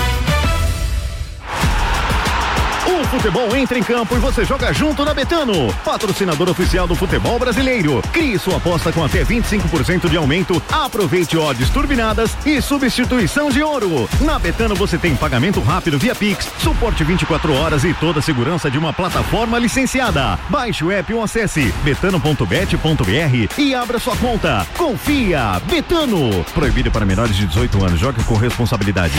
O futebol entra em campo e você joga junto na Betano, patrocinador oficial do futebol brasileiro. Crie sua aposta com até 25% de aumento. Aproveite odds turbinadas e substituição de ouro. Na Betano você tem pagamento rápido via Pix, suporte 24 horas e toda a segurança de uma plataforma licenciada. Baixe o app ou acesse betano.bet.br e abra sua conta. Confia, Betano. Proibido para menores de 18 anos. Jogue com responsabilidade.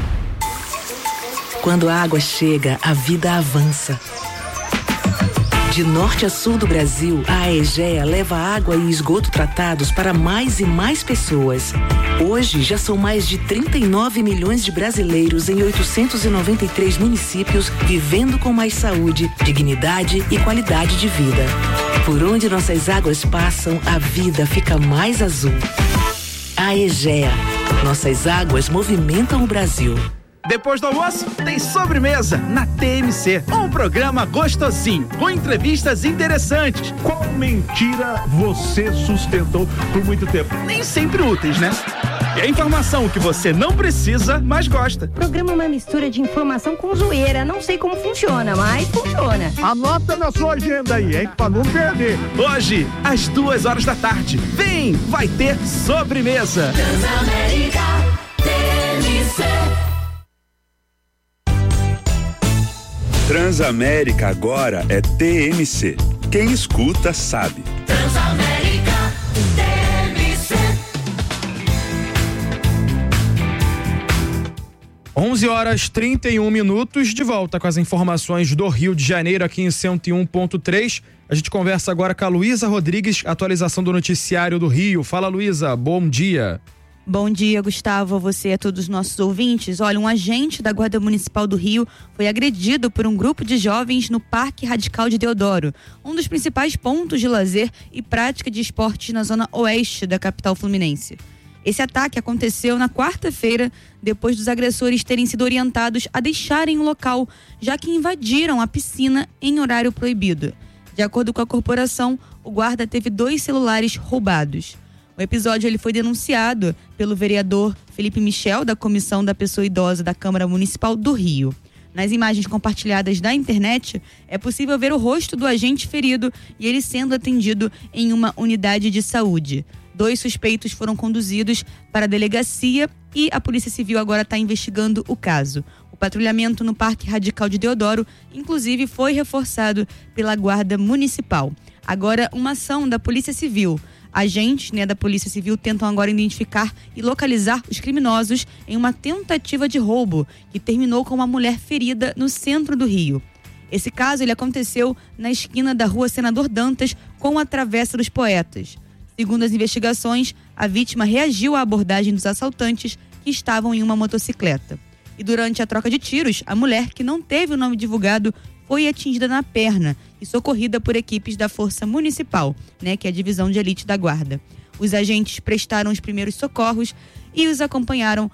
Quando a água chega, a vida avança. De norte a sul do Brasil, a Aegea leva água e esgoto tratados para mais e mais pessoas. Hoje, já são mais de 39 milhões de brasileiros em 893 municípios vivendo com mais saúde, dignidade e qualidade de vida. Por onde nossas águas passam, a vida fica mais azul. Aegea. Nossas águas movimentam o Brasil. Depois do almoço, tem sobremesa na TMC. Um programa gostosinho, com entrevistas interessantes. Qual mentira você sustentou por muito tempo? Nem sempre úteis, né? E a informação que você não precisa, mas gosta. O programa é uma mistura de informação com zoeira. Não sei como funciona, mas funciona. Anota na sua agenda aí, hein? Pra não perder. Hoje, às 2h da tarde. Vem, vai ter sobremesa. Transamérica TMC. Transamérica agora é TMC. Quem escuta sabe. Transamérica TMC. 11h31, de volta com as informações do Rio de Janeiro aqui em 101.3. A gente conversa agora com a Luísa Rodrigues, atualização do noticiário do Rio. Fala, Luísa, bom dia. Bom dia, Gustavo, a você e a todos os nossos ouvintes. Olha, um agente da Guarda Municipal do Rio foi agredido por um grupo de jovens no Parque Radical de Deodoro, um dos principais pontos de lazer e prática de esportes na zona oeste da capital fluminense. Esse ataque aconteceu na quarta-feira, depois dos agressores terem sido orientados a deixarem o local, já que invadiram a piscina em horário proibido. De acordo com a corporação, o guarda teve 2 celulares roubados. O episódio ele foi denunciado pelo vereador Felipe Michel, da Comissão da Pessoa Idosa da Câmara Municipal do Rio. Nas imagens compartilhadas da internet, é possível ver o rosto do agente ferido e ele sendo atendido em uma unidade de saúde. 2 suspeitos foram conduzidos para a delegacia e a Polícia Civil agora está investigando o caso. O patrulhamento no Parque Radical de Deodoro, inclusive, foi reforçado pela Guarda Municipal. Agora, uma ação da Polícia Civil. Agentes, da Polícia Civil tentam agora identificar e localizar os criminosos em uma tentativa de roubo que terminou com uma mulher ferida no centro do Rio. Esse caso ele aconteceu na esquina da Rua Senador Dantas com a Travessa dos Poetas. Segundo as investigações, a vítima reagiu à abordagem dos assaltantes que estavam em uma motocicleta. E durante a troca de tiros, a mulher, que não teve o nome divulgado, foi atingida na perna e socorrida por equipes da Força Municipal, que é a divisão de elite da Guarda. Os agentes prestaram os primeiros socorros e acompanharam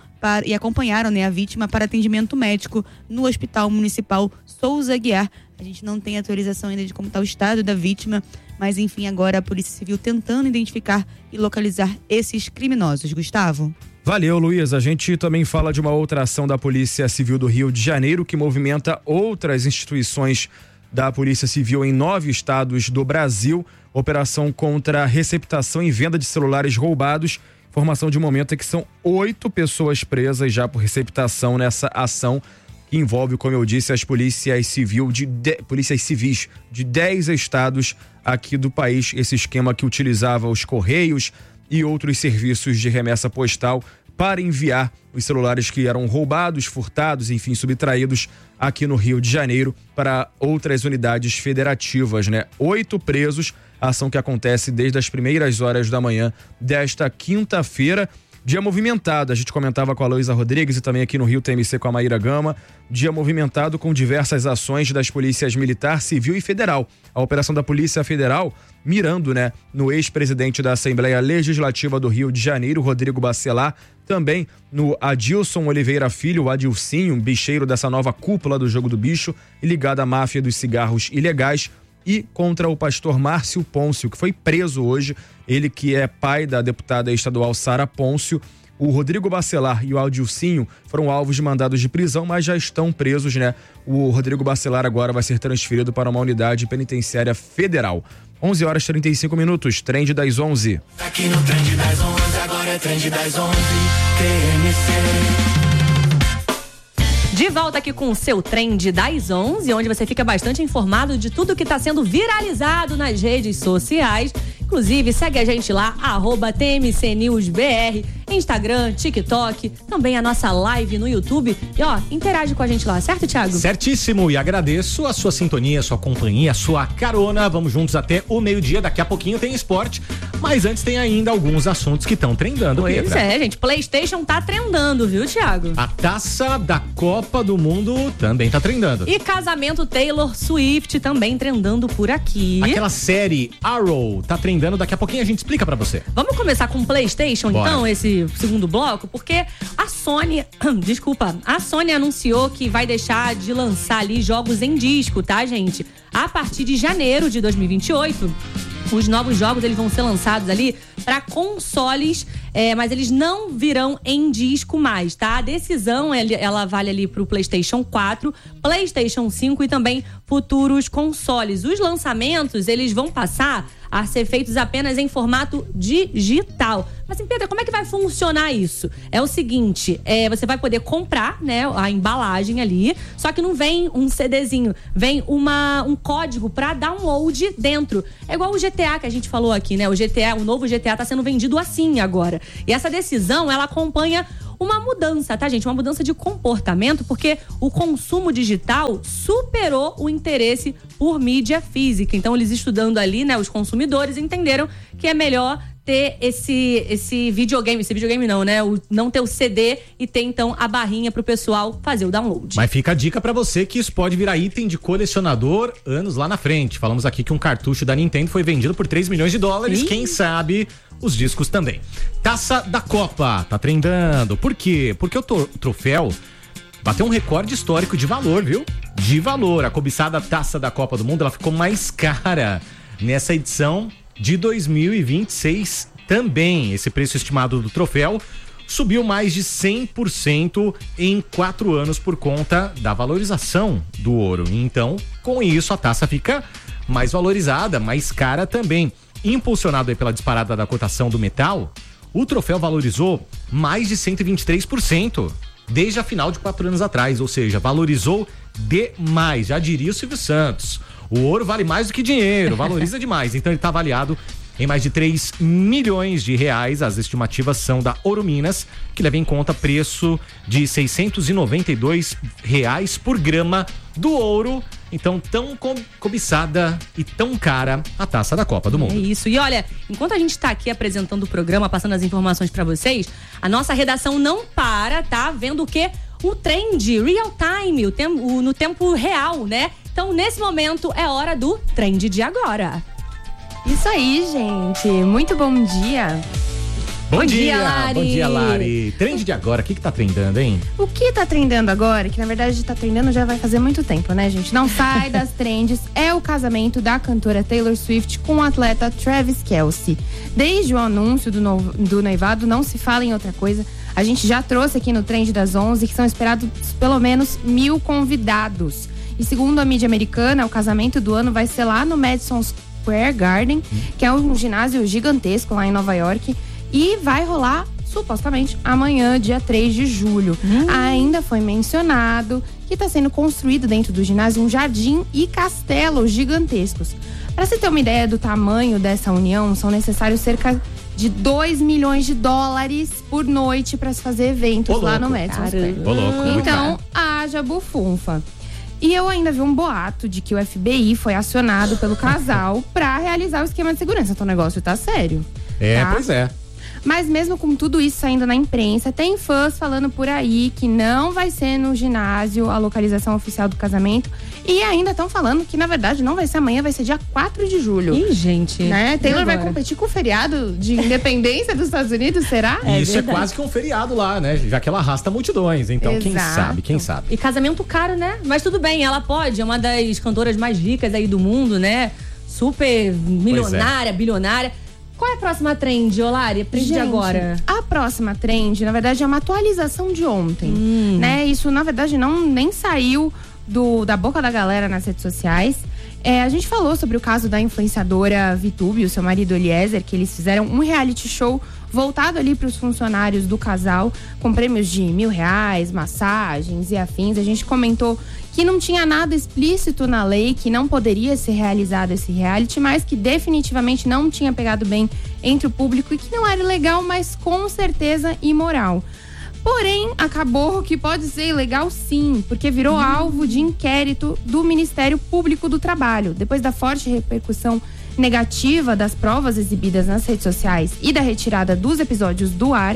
a vítima para atendimento médico no Hospital Municipal Souza Aguiar. A gente não tem atualização ainda de como está o estado da vítima, mas enfim, agora a Polícia Civil tentando identificar e localizar esses criminosos. Gustavo? Valeu, Luiz. A gente também fala de uma outra ação da Polícia Civil do Rio de Janeiro que movimenta outras instituições da Polícia Civil em 9 estados do Brasil. Operação contra a receptação e venda de celulares roubados. Informação de momento é que são 8 pessoas presas já por receptação nessa ação que envolve, como eu disse, as polícias civis de 10 estados aqui do país. Esse esquema que utilizava os Correios e outros serviços de remessa postal para enviar os celulares que eram roubados, furtados, enfim, subtraídos aqui no Rio de Janeiro para outras unidades federativas, 8 presos, a ação que acontece desde as primeiras horas da manhã desta quinta-feira. Dia movimentado, a gente comentava com a Luísa Rodrigues e também aqui no Rio TMC com a Maíra Gama. Dia movimentado com diversas ações das polícias militar, civil e federal. A operação da Polícia Federal mirando, no ex-presidente da Assembleia Legislativa do Rio de Janeiro, Rodrigo Bacelar, também no Adilson Oliveira Filho, o Adilcinho, bicheiro dessa nova cúpula do Jogo do Bicho e ligado à máfia dos cigarros ilegais, e contra o pastor Márcio Pôncio, que foi preso hoje, ele que é pai da deputada estadual Sara Pôncio. O Rodrigo Bacelar e o Adilcinho foram alvos de mandados de prisão, mas já estão presos, O Rodrigo Bacelar agora vai ser transferido para uma unidade penitenciária federal. 11h35, Trend das 11. Aqui no Trend das 11, agora é Trend das 11, TMC. De volta aqui com o seu Trend das 11, onde você fica bastante informado de tudo que está sendo viralizado nas redes sociais. Inclusive, segue a gente lá, @TMCNewsBR, Instagram, TikTok, também a nossa live no YouTube. E ó, interage com a gente lá, certo, Thiago? Certíssimo, e agradeço a sua sintonia, a sua companhia, a sua carona. Vamos juntos até o meio-dia, daqui a pouquinho tem esporte, mas antes tem ainda alguns assuntos que estão trendando. Pois Pietra. é, gente, PlayStation tá trendando, viu, Thiago? A taça da Copa do Mundo também tá trendando. E casamento Taylor Swift também trendando por aqui. Aquela série Arrow tá trendando, daqui a pouquinho a gente explica pra você. Vamos começar com o PlayStation, Bora. então, esse segundo bloco, porque a Sony anunciou que vai deixar de lançar ali jogos em disco, tá, gente? A partir de janeiro de 2028, os novos jogos eles vão ser lançados ali para consoles, mas eles não virão em disco mais, tá? A decisão ela vale ali pro PlayStation 4, PlayStation 5 e também futuros consoles. Os lançamentos eles vão passar a ser feitos apenas em formato digital. Mas, Pedro, como é que vai funcionar isso? É o seguinte, você vai poder comprar, né, a embalagem ali, só que não vem um CDzinho, vem um código pra download dentro. É igual o GTA que a gente falou aqui, né? O novo GTA tá sendo vendido assim agora. E essa decisão, ela acompanha uma mudança, tá, gente? Uma mudança de comportamento, porque o consumo digital superou o interesse por mídia física. Então, eles estudando ali, né, os consumidores entenderam que é melhor ter esse videogame não, né? Não ter o CD e ter, então, a barrinha pro pessoal fazer o download. Mas fica a dica pra você que isso pode virar item de colecionador anos lá na frente. Falamos aqui que um cartucho da Nintendo foi vendido por $3 milhões. Quem sabe os discos também. Taça da Copa tá trendando. Por quê? Porque o troféu bateu um recorde histórico de valor, viu? De valor. A cobiçada Taça da Copa do Mundo, ela ficou mais cara nessa edição de 2026 também. Esse preço estimado do troféu subiu mais de 100% em 4 anos por conta da valorização do ouro. Então, com isso, a taça fica mais valorizada, mais cara também. Impulsionado aí pela disparada da cotação do metal, o troféu valorizou mais de 123% desde a final de 4 anos atrás, ou seja, valorizou demais, já diria o Silvio Santos. O ouro vale mais do que dinheiro, valoriza demais. Então ele está avaliado em mais de R$3 milhões. As estimativas são da Ouro Minas, que leva em conta preço de R$692 por grama do ouro. Então, tão cobiçada e tão cara a Taça da Copa do Mundo. É isso. E olha, enquanto a gente está aqui apresentando o programa, passando as informações para vocês, a nossa redação não para, tá? Vendo o quê? O trend real time, no tempo real, né? Então, nesse momento, é hora do trend de agora. Isso aí, gente. Muito bom dia. Bom dia, Lari. Bom dia, Lari. Trend de agora, o que tá trendando, hein? O que tá trendando agora, que na verdade tá trendando já vai fazer muito tempo, né, gente? Não sai das trends, é o casamento da cantora Taylor Swift com o atleta Travis Kelce. Desde o anúncio do noivado, não se fala em outra coisa. A gente já trouxe aqui no Trend das 11 que são esperados pelo menos 1.000 convidados. E segundo a mídia americana, o casamento do ano vai ser lá no Madison Square Garden, que é um ginásio gigantesco lá em Nova York. E vai rolar, supostamente, amanhã, dia 3 de julho. Ainda foi mencionado que está sendo construído dentro do ginásio um jardim e castelo gigantescos. Para você ter uma ideia do tamanho dessa união, são necessários cerca de $2 milhões por noite para se fazer eventos lá no Madison Square. Então, haja bufunfa. E eu ainda vi um boato de que o FBI foi acionado pelo casal para realizar o esquema de segurança. Então o negócio tá sério. Tá? Pois é. Mas mesmo com tudo isso saindo na imprensa, tem fãs falando por aí que não vai ser no ginásio a localização oficial do casamento. E ainda estão falando que, na verdade, não vai ser amanhã, vai ser dia 4 de julho. Ih, gente. Né? Taylor vai competir com o feriado de independência dos Estados Unidos, será? Isso é quase que um feriado lá, né? Já que ela arrasta multidões. Então, Exato. quem sabe? E casamento caro, né? Mas tudo bem, ela pode, é uma das cantoras mais ricas aí do mundo, né? Super milionária, bilionária. Qual é a próxima trend, Olari? Trend de agora? A próxima trend, na verdade, é uma atualização de ontem, né? Isso, na verdade, nem saiu da boca da galera nas redes sociais. A gente falou sobre o caso da influenciadora VTube e o seu marido Eliezer, que eles fizeram um reality show voltado ali para os funcionários do casal, com prêmios de R$1.000, massagens e afins. A gente comentou que não tinha nada explícito na lei, que não poderia ser realizado esse reality, mas que definitivamente não tinha pegado bem entre o público e que não era legal, mas com certeza imoral. Porém, acabou que pode ser ilegal sim, porque virou alvo de inquérito do Ministério Público do Trabalho. Depois da forte repercussão negativa das provas exibidas nas redes sociais e da retirada dos episódios do ar,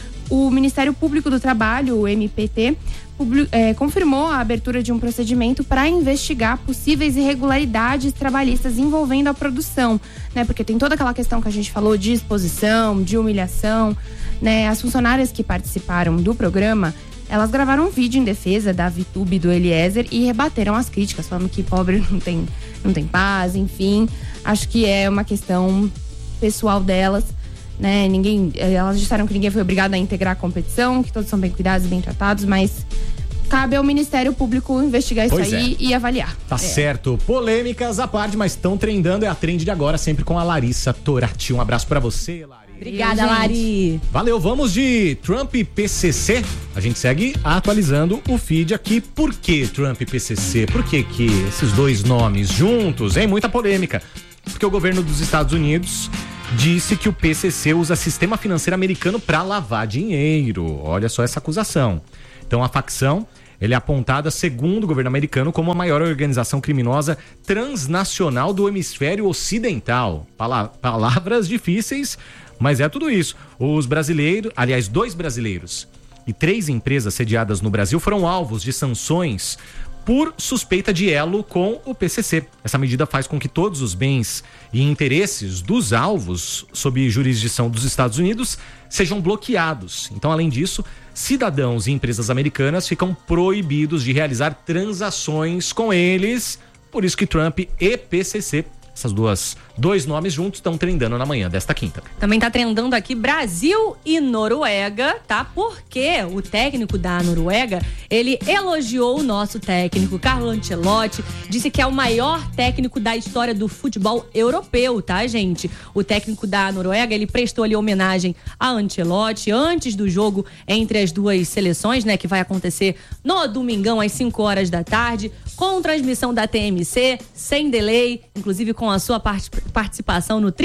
o Ministério Público do Trabalho, o MPT, confirmou a abertura de um procedimento para investigar possíveis irregularidades trabalhistas envolvendo a produção, né? Porque tem toda aquela questão que a gente falou de exposição, de humilhação, né? As funcionárias que participaram do programa, elas gravaram um vídeo em defesa da VTube e do Eliezer e rebateram as críticas, falando que pobre não tem paz, enfim. Acho que é uma questão pessoal delas, né? Elas disseram que ninguém foi obrigado a integrar a competição, que todos são bem cuidados e bem tratados, mas cabe ao Ministério Público investigar isso aí e avaliar. Tá certo. Polêmicas à parte, mas estão trendando. É a trend de agora, sempre com a Larissa Torati. Um abraço pra você, Lari. Obrigada, Lari. Valeu, vamos de Trump e PCC. A gente segue atualizando o feed aqui. Por que Trump e PCC? Por que esses dois nomes juntos, hein? Muita polêmica. Porque o governo dos Estados Unidos disse que o PCC usa sistema financeiro americano para lavar dinheiro. Olha só essa acusação. Então a facção, ela é apontada, segundo o governo americano, como a maior organização criminosa transnacional do hemisfério ocidental. Palavras difíceis, mas é tudo isso. Os brasileiros, aliás, 2 brasileiros e 3 empresas sediadas no Brasil foram alvos de sanções por suspeita de elo com o PCC. Essa medida faz com que todos os bens e interesses dos alvos sob jurisdição dos Estados Unidos sejam bloqueados. Então, além disso, cidadãos e empresas americanas ficam proibidos de realizar transações com eles. Por isso que Trump e PCC, essas dois nomes juntos, estão trendando na manhã desta quinta. Também tá trendando aqui Brasil e Noruega, tá? Porque o técnico da Noruega, ele elogiou o nosso técnico, Carlo Ancelotti, disse que é o maior técnico da história do futebol europeu, tá, gente? O técnico da Noruega, ele prestou ali homenagem a Ancelotti antes do jogo entre as duas seleções, né? Que vai acontecer no domingão às 5 horas da tarde, com transmissão da TMC, sem delay, inclusive com a sua participação no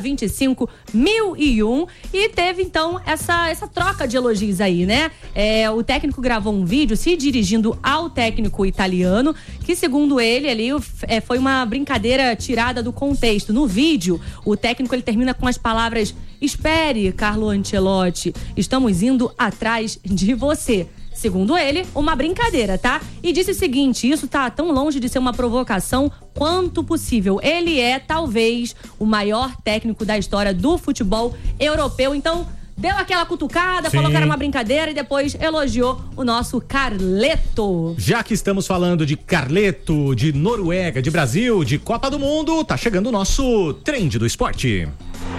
3025-1001, e teve então essa troca de elogios aí, né? O técnico gravou um vídeo se dirigindo ao técnico italiano, que segundo ele ali foi uma brincadeira tirada do contexto. No vídeo, o técnico ele termina com as palavras: "Espere, Carlo Ancelotti, estamos indo atrás de você". Segundo ele, uma brincadeira, tá? E disse o seguinte: isso tá tão longe de ser uma provocação quanto possível. Ele é, talvez, o maior técnico da história do futebol europeu. Então, deu aquela cutucada, falou que era uma brincadeira e depois elogiou o nosso Carleto. Já que estamos falando de Carleto, de Noruega, de Brasil, de Copa do Mundo, tá chegando o nosso Trend do Esporte.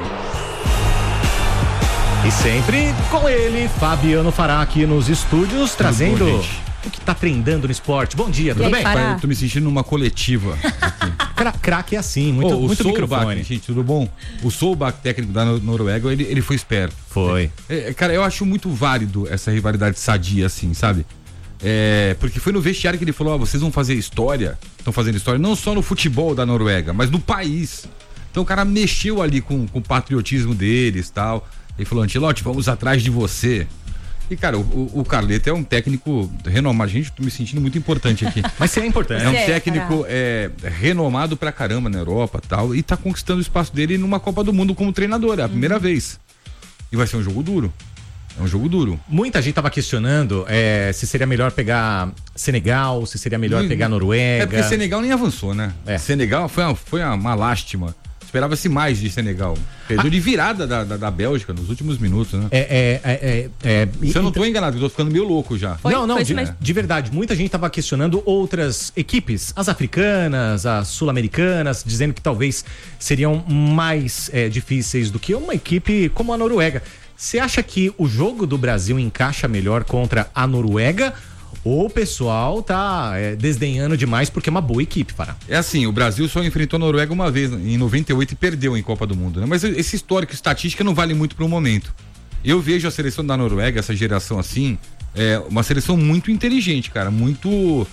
E sempre com ele, Fabiano Fará, aqui nos estúdios, trazendo o que tá trendando no esporte. Bom dia, tudo bem? Eu tô me sentindo numa coletiva. Craque é assim, muito microfone. Gente, tudo bom? O Solbach, técnico da Noruega, ele foi esperto. Foi. Cara, eu acho muito válido essa rivalidade sadia, assim, sabe? Porque foi no vestiário que ele falou: vocês vão fazer história, estão fazendo história não só no futebol da Noruega, mas no país. Então o cara mexeu ali com o patriotismo deles e tal. Ele falou: Ancelotti, vamos atrás de você. E, cara, o Carleto é um técnico renomado. Gente, tô me sentindo muito importante aqui. Mas você é importante. É um técnico renomado pra caramba na Europa e tal. E tá conquistando o espaço dele numa Copa do Mundo como treinador. É a primeira vez. E vai ser um jogo duro. É um jogo duro. Muita gente tava questionando se seria melhor pegar Senegal, se seria melhor pegar Noruega. É porque Senegal nem avançou, né? Senegal foi uma lástima. Esperava-se mais de Senegal. Perdeu de virada da Bélgica nos últimos minutos, né? Se eu não tô enganado, eu tô ficando meio louco já. De verdade, muita gente tava questionando outras equipes, as africanas, as sul-americanas, dizendo que talvez seriam mais difíceis do que uma equipe como a Noruega. Você acha que o jogo do Brasil encaixa melhor contra a Noruega? Ou o pessoal tá desdenhando demais porque é uma boa equipe, Fará? É assim, o Brasil só enfrentou a Noruega uma vez, em 98, e perdeu em Copa do Mundo, né? Mas esse histórico, estatística não vale muito pro momento. Eu vejo a seleção da Noruega, essa geração assim, uma seleção muito inteligente, cara, muito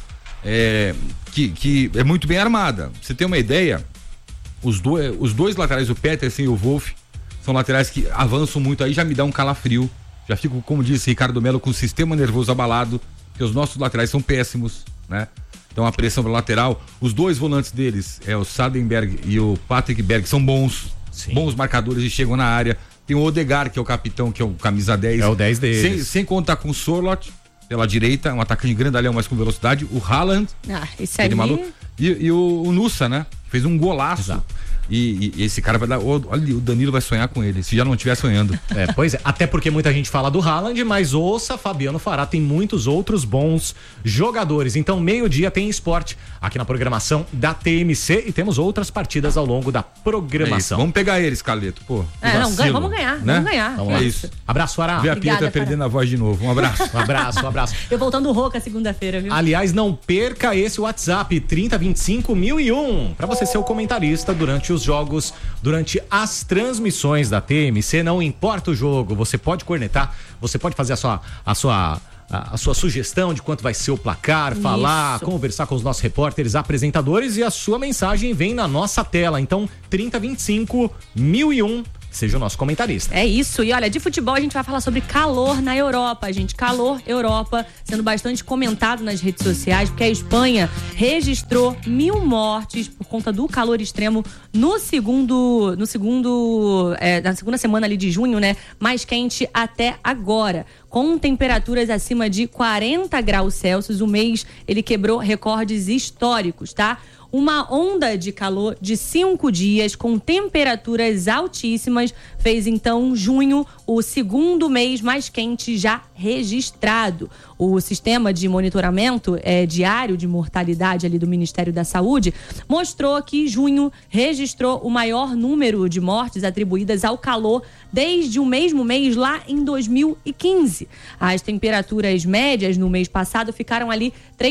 que é muito bem armada. Pra você ter uma ideia, os dois laterais, o Petersen e o Wolf, são laterais que avançam muito, aí já me dá um calafrio. Já fico, como disse Ricardo Melo, com o sistema nervoso abalado, porque os nossos laterais são péssimos, né? Então a pressão para lateral, os dois volantes deles, o Sadenberg e o Patrick Berg, são bons marcadores e chegam na área. Tem o Odegaard, que é o capitão, que é o camisa 10. É o 10 deles. Sem contar com o Sorloth, pela direita, um atacante grandalhão, mas com velocidade. O Haaland, esse aí... maluco, e o Nusa, né? Fez um golaço. Exato. E esse cara vai dar. Olha, o Danilo vai sonhar com ele, se já não estiver sonhando. Pois é, até porque muita gente fala do Haaland, mas ouça, Fabiano Fará tem muitos outros bons jogadores. Então, meio-dia tem esporte aqui na programação da TMC e temos outras partidas ao longo da programação. Vamos pegar eles, Carleto, pô. Vamos ganhar, né? Vamos ganhar. Vamos lá. É isso. Abraço, Fará. Vê a Pietra perdendo a voz de novo. Um abraço. Um abraço. Eu voltando rouca segunda-feira, viu? Aliás, não perca esse WhatsApp 3025-1001 para você ser o comentarista durante os jogos, durante as transmissões da TMC, não importa o jogo, você pode cornetar, você pode fazer a sua sugestão de quanto vai ser o placar, falar, conversar com os nossos repórteres, apresentadores, e a sua mensagem vem na nossa tela. Então, 3025-1001, seja o nosso comentarista. É isso. E olha, de futebol a gente vai falar sobre calor na Europa, gente. Calor Europa, sendo bastante comentado nas redes sociais, porque a Espanha registrou 1.000 mortes por conta do calor extremo na segunda semana ali de junho, né? Mais quente até agora. Com temperaturas acima de 40 graus Celsius, o mês ele quebrou recordes históricos, tá? Uma onda de calor de 5 dias com temperaturas altíssimas fez então junho o segundo mês mais quente já registrado. O sistema de monitoramento diário de mortalidade ali do Ministério da Saúde mostrou que junho registrou o maior número de mortes atribuídas ao calor desde o mesmo mês lá em 2015. As temperaturas médias no mês passado ficaram ali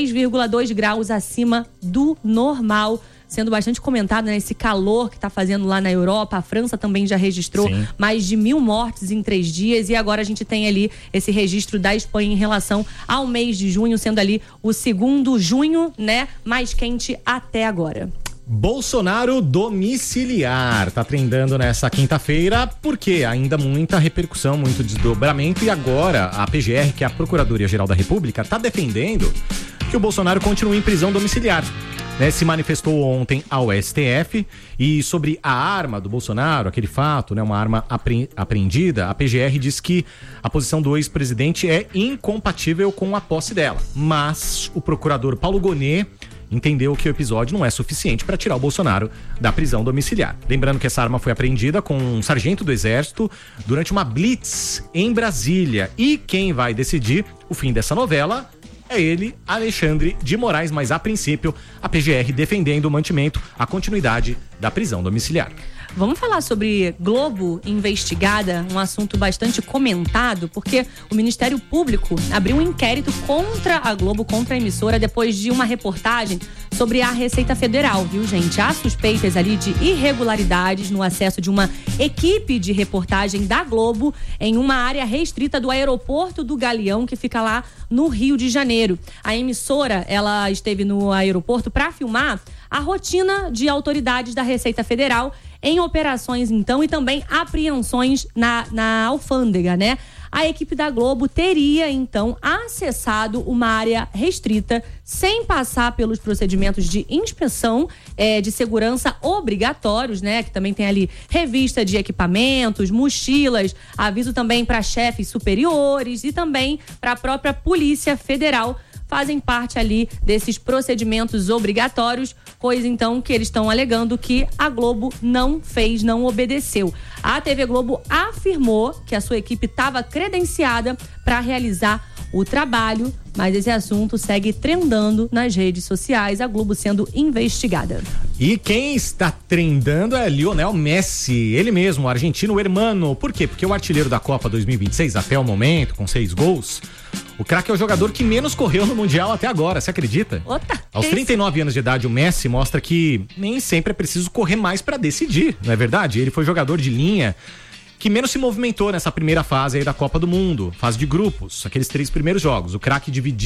3,2 graus acima do normal, sendo bastante comentado, né, esse calor que está fazendo lá na Europa. A França também já registrou mais de 1.000 mortes em 3 dias, e agora a gente tem ali esse registro da Espanha em relação ao mês de junho, sendo ali o segundo junho, né, mais quente até agora. Bolsonaro domiciliar, tá trendando nessa quinta-feira, porque ainda muita repercussão, muito desdobramento, e agora a PGR, que é a Procuradoria-Geral da República, tá defendendo que o Bolsonaro continue em prisão domiciliar. Se manifestou ontem ao STF, e sobre a arma do Bolsonaro, aquele fato, uma arma apreendida, a PGR diz que a posição do ex-presidente é incompatível com a posse dela. Mas o procurador Paulo Gonet entendeu que o episódio não é suficiente para tirar o Bolsonaro da prisão domiciliar. Lembrando que essa arma foi apreendida com um sargento do Exército durante uma blitz em Brasília. E quem vai decidir o fim dessa novela é ele, Alexandre de Moraes, mas a princípio a PGR defendendo o mantimento, a continuidade da prisão domiciliar. Vamos falar sobre Globo investigada, um assunto bastante comentado, porque o Ministério Público abriu um inquérito contra a Globo, contra a emissora, depois de uma reportagem sobre a Receita Federal, viu, gente? Há suspeitas ali de irregularidades no acesso de uma equipe de reportagem da Globo em uma área restrita do aeroporto do Galeão, que fica lá no Rio de Janeiro. A emissora, ela esteve no aeroporto para filmar a rotina de autoridades da Receita Federal em operações, então, e também apreensões na alfândega, né? A equipe da Globo teria, então, acessado uma área restrita sem passar pelos procedimentos de inspeção de segurança obrigatórios, né? Que também tem ali revista de equipamentos, mochilas, aviso também para chefes superiores e também para a própria Polícia Federal. Fazem parte ali desses procedimentos obrigatórios, coisa então que eles estão alegando que a Globo não fez, não obedeceu. A TV Globo afirmou que a sua equipe estava credenciada para realizar o trabalho, mas esse assunto segue trendando nas redes sociais, a Globo sendo investigada. E quem está trendando é Lionel Messi, ele mesmo, o argentino hermano. Por quê? Porque o artilheiro da Copa 2026 até o momento, com 6 gols, o craque é o jogador que menos correu no Mundial até agora, você acredita? Aos 39 anos de idade, o Messi mostra que nem sempre é preciso correr mais para decidir, não é verdade? Ele foi jogador de linha que menos se movimentou nessa primeira fase aí da Copa do Mundo, fase de grupos, aqueles 3 primeiros jogos. O craque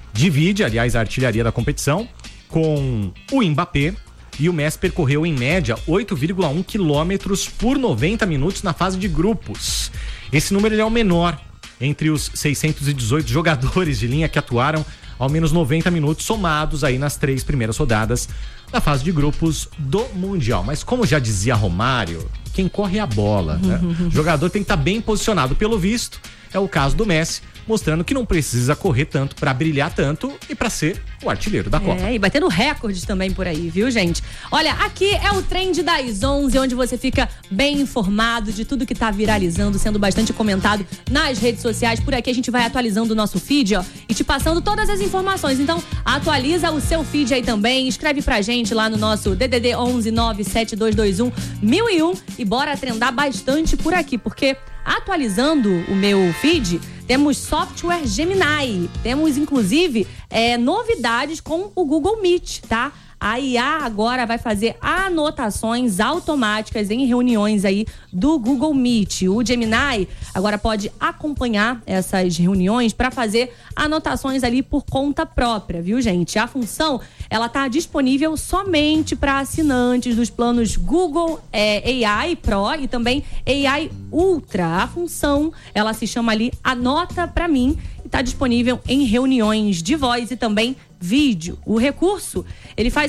divide, aliás, a artilharia da competição com o Mbappé. E o Messi percorreu, em média, 8,1 quilômetros por 90 minutos na fase de grupos. Esse número ele é o menor entre os 618 jogadores de linha que atuaram ao menos 90 minutos somados aí nas 3 primeiras rodadas da fase de grupos do Mundial. Mas como já dizia Romário, quem corre é a bola, né? O jogador tem que estar bem posicionado. Pelo visto, é o caso do Messi, mostrando que não precisa correr tanto para brilhar tanto e para ser o artilheiro da Copa. E batendo recordes também por aí, viu, gente? Olha, aqui é o Trend das 11, onde você fica bem informado de tudo que tá viralizando, sendo bastante comentado nas redes sociais. Por aqui a gente vai atualizando o nosso feed, ó, e te passando todas as informações. Então, atualiza o seu feed aí também, escreve pra gente lá no nosso DDD 11 97221 1001 e bora trendar bastante por aqui, porque atualizando o meu feed, temos software Gemini, temos inclusive novidades com o Google Meet, tá? A IA agora vai fazer anotações automáticas em reuniões aí do Google Meet. O Gemini agora pode acompanhar essas reuniões para fazer anotações ali por conta própria, viu, gente? A função, ela tá disponível somente para assinantes dos planos Google AI Pro e também AI Ultra. A função, ela se chama ali Anota Pra Mim e tá disponível em reuniões de voz e também vídeo. O recurso, ele faz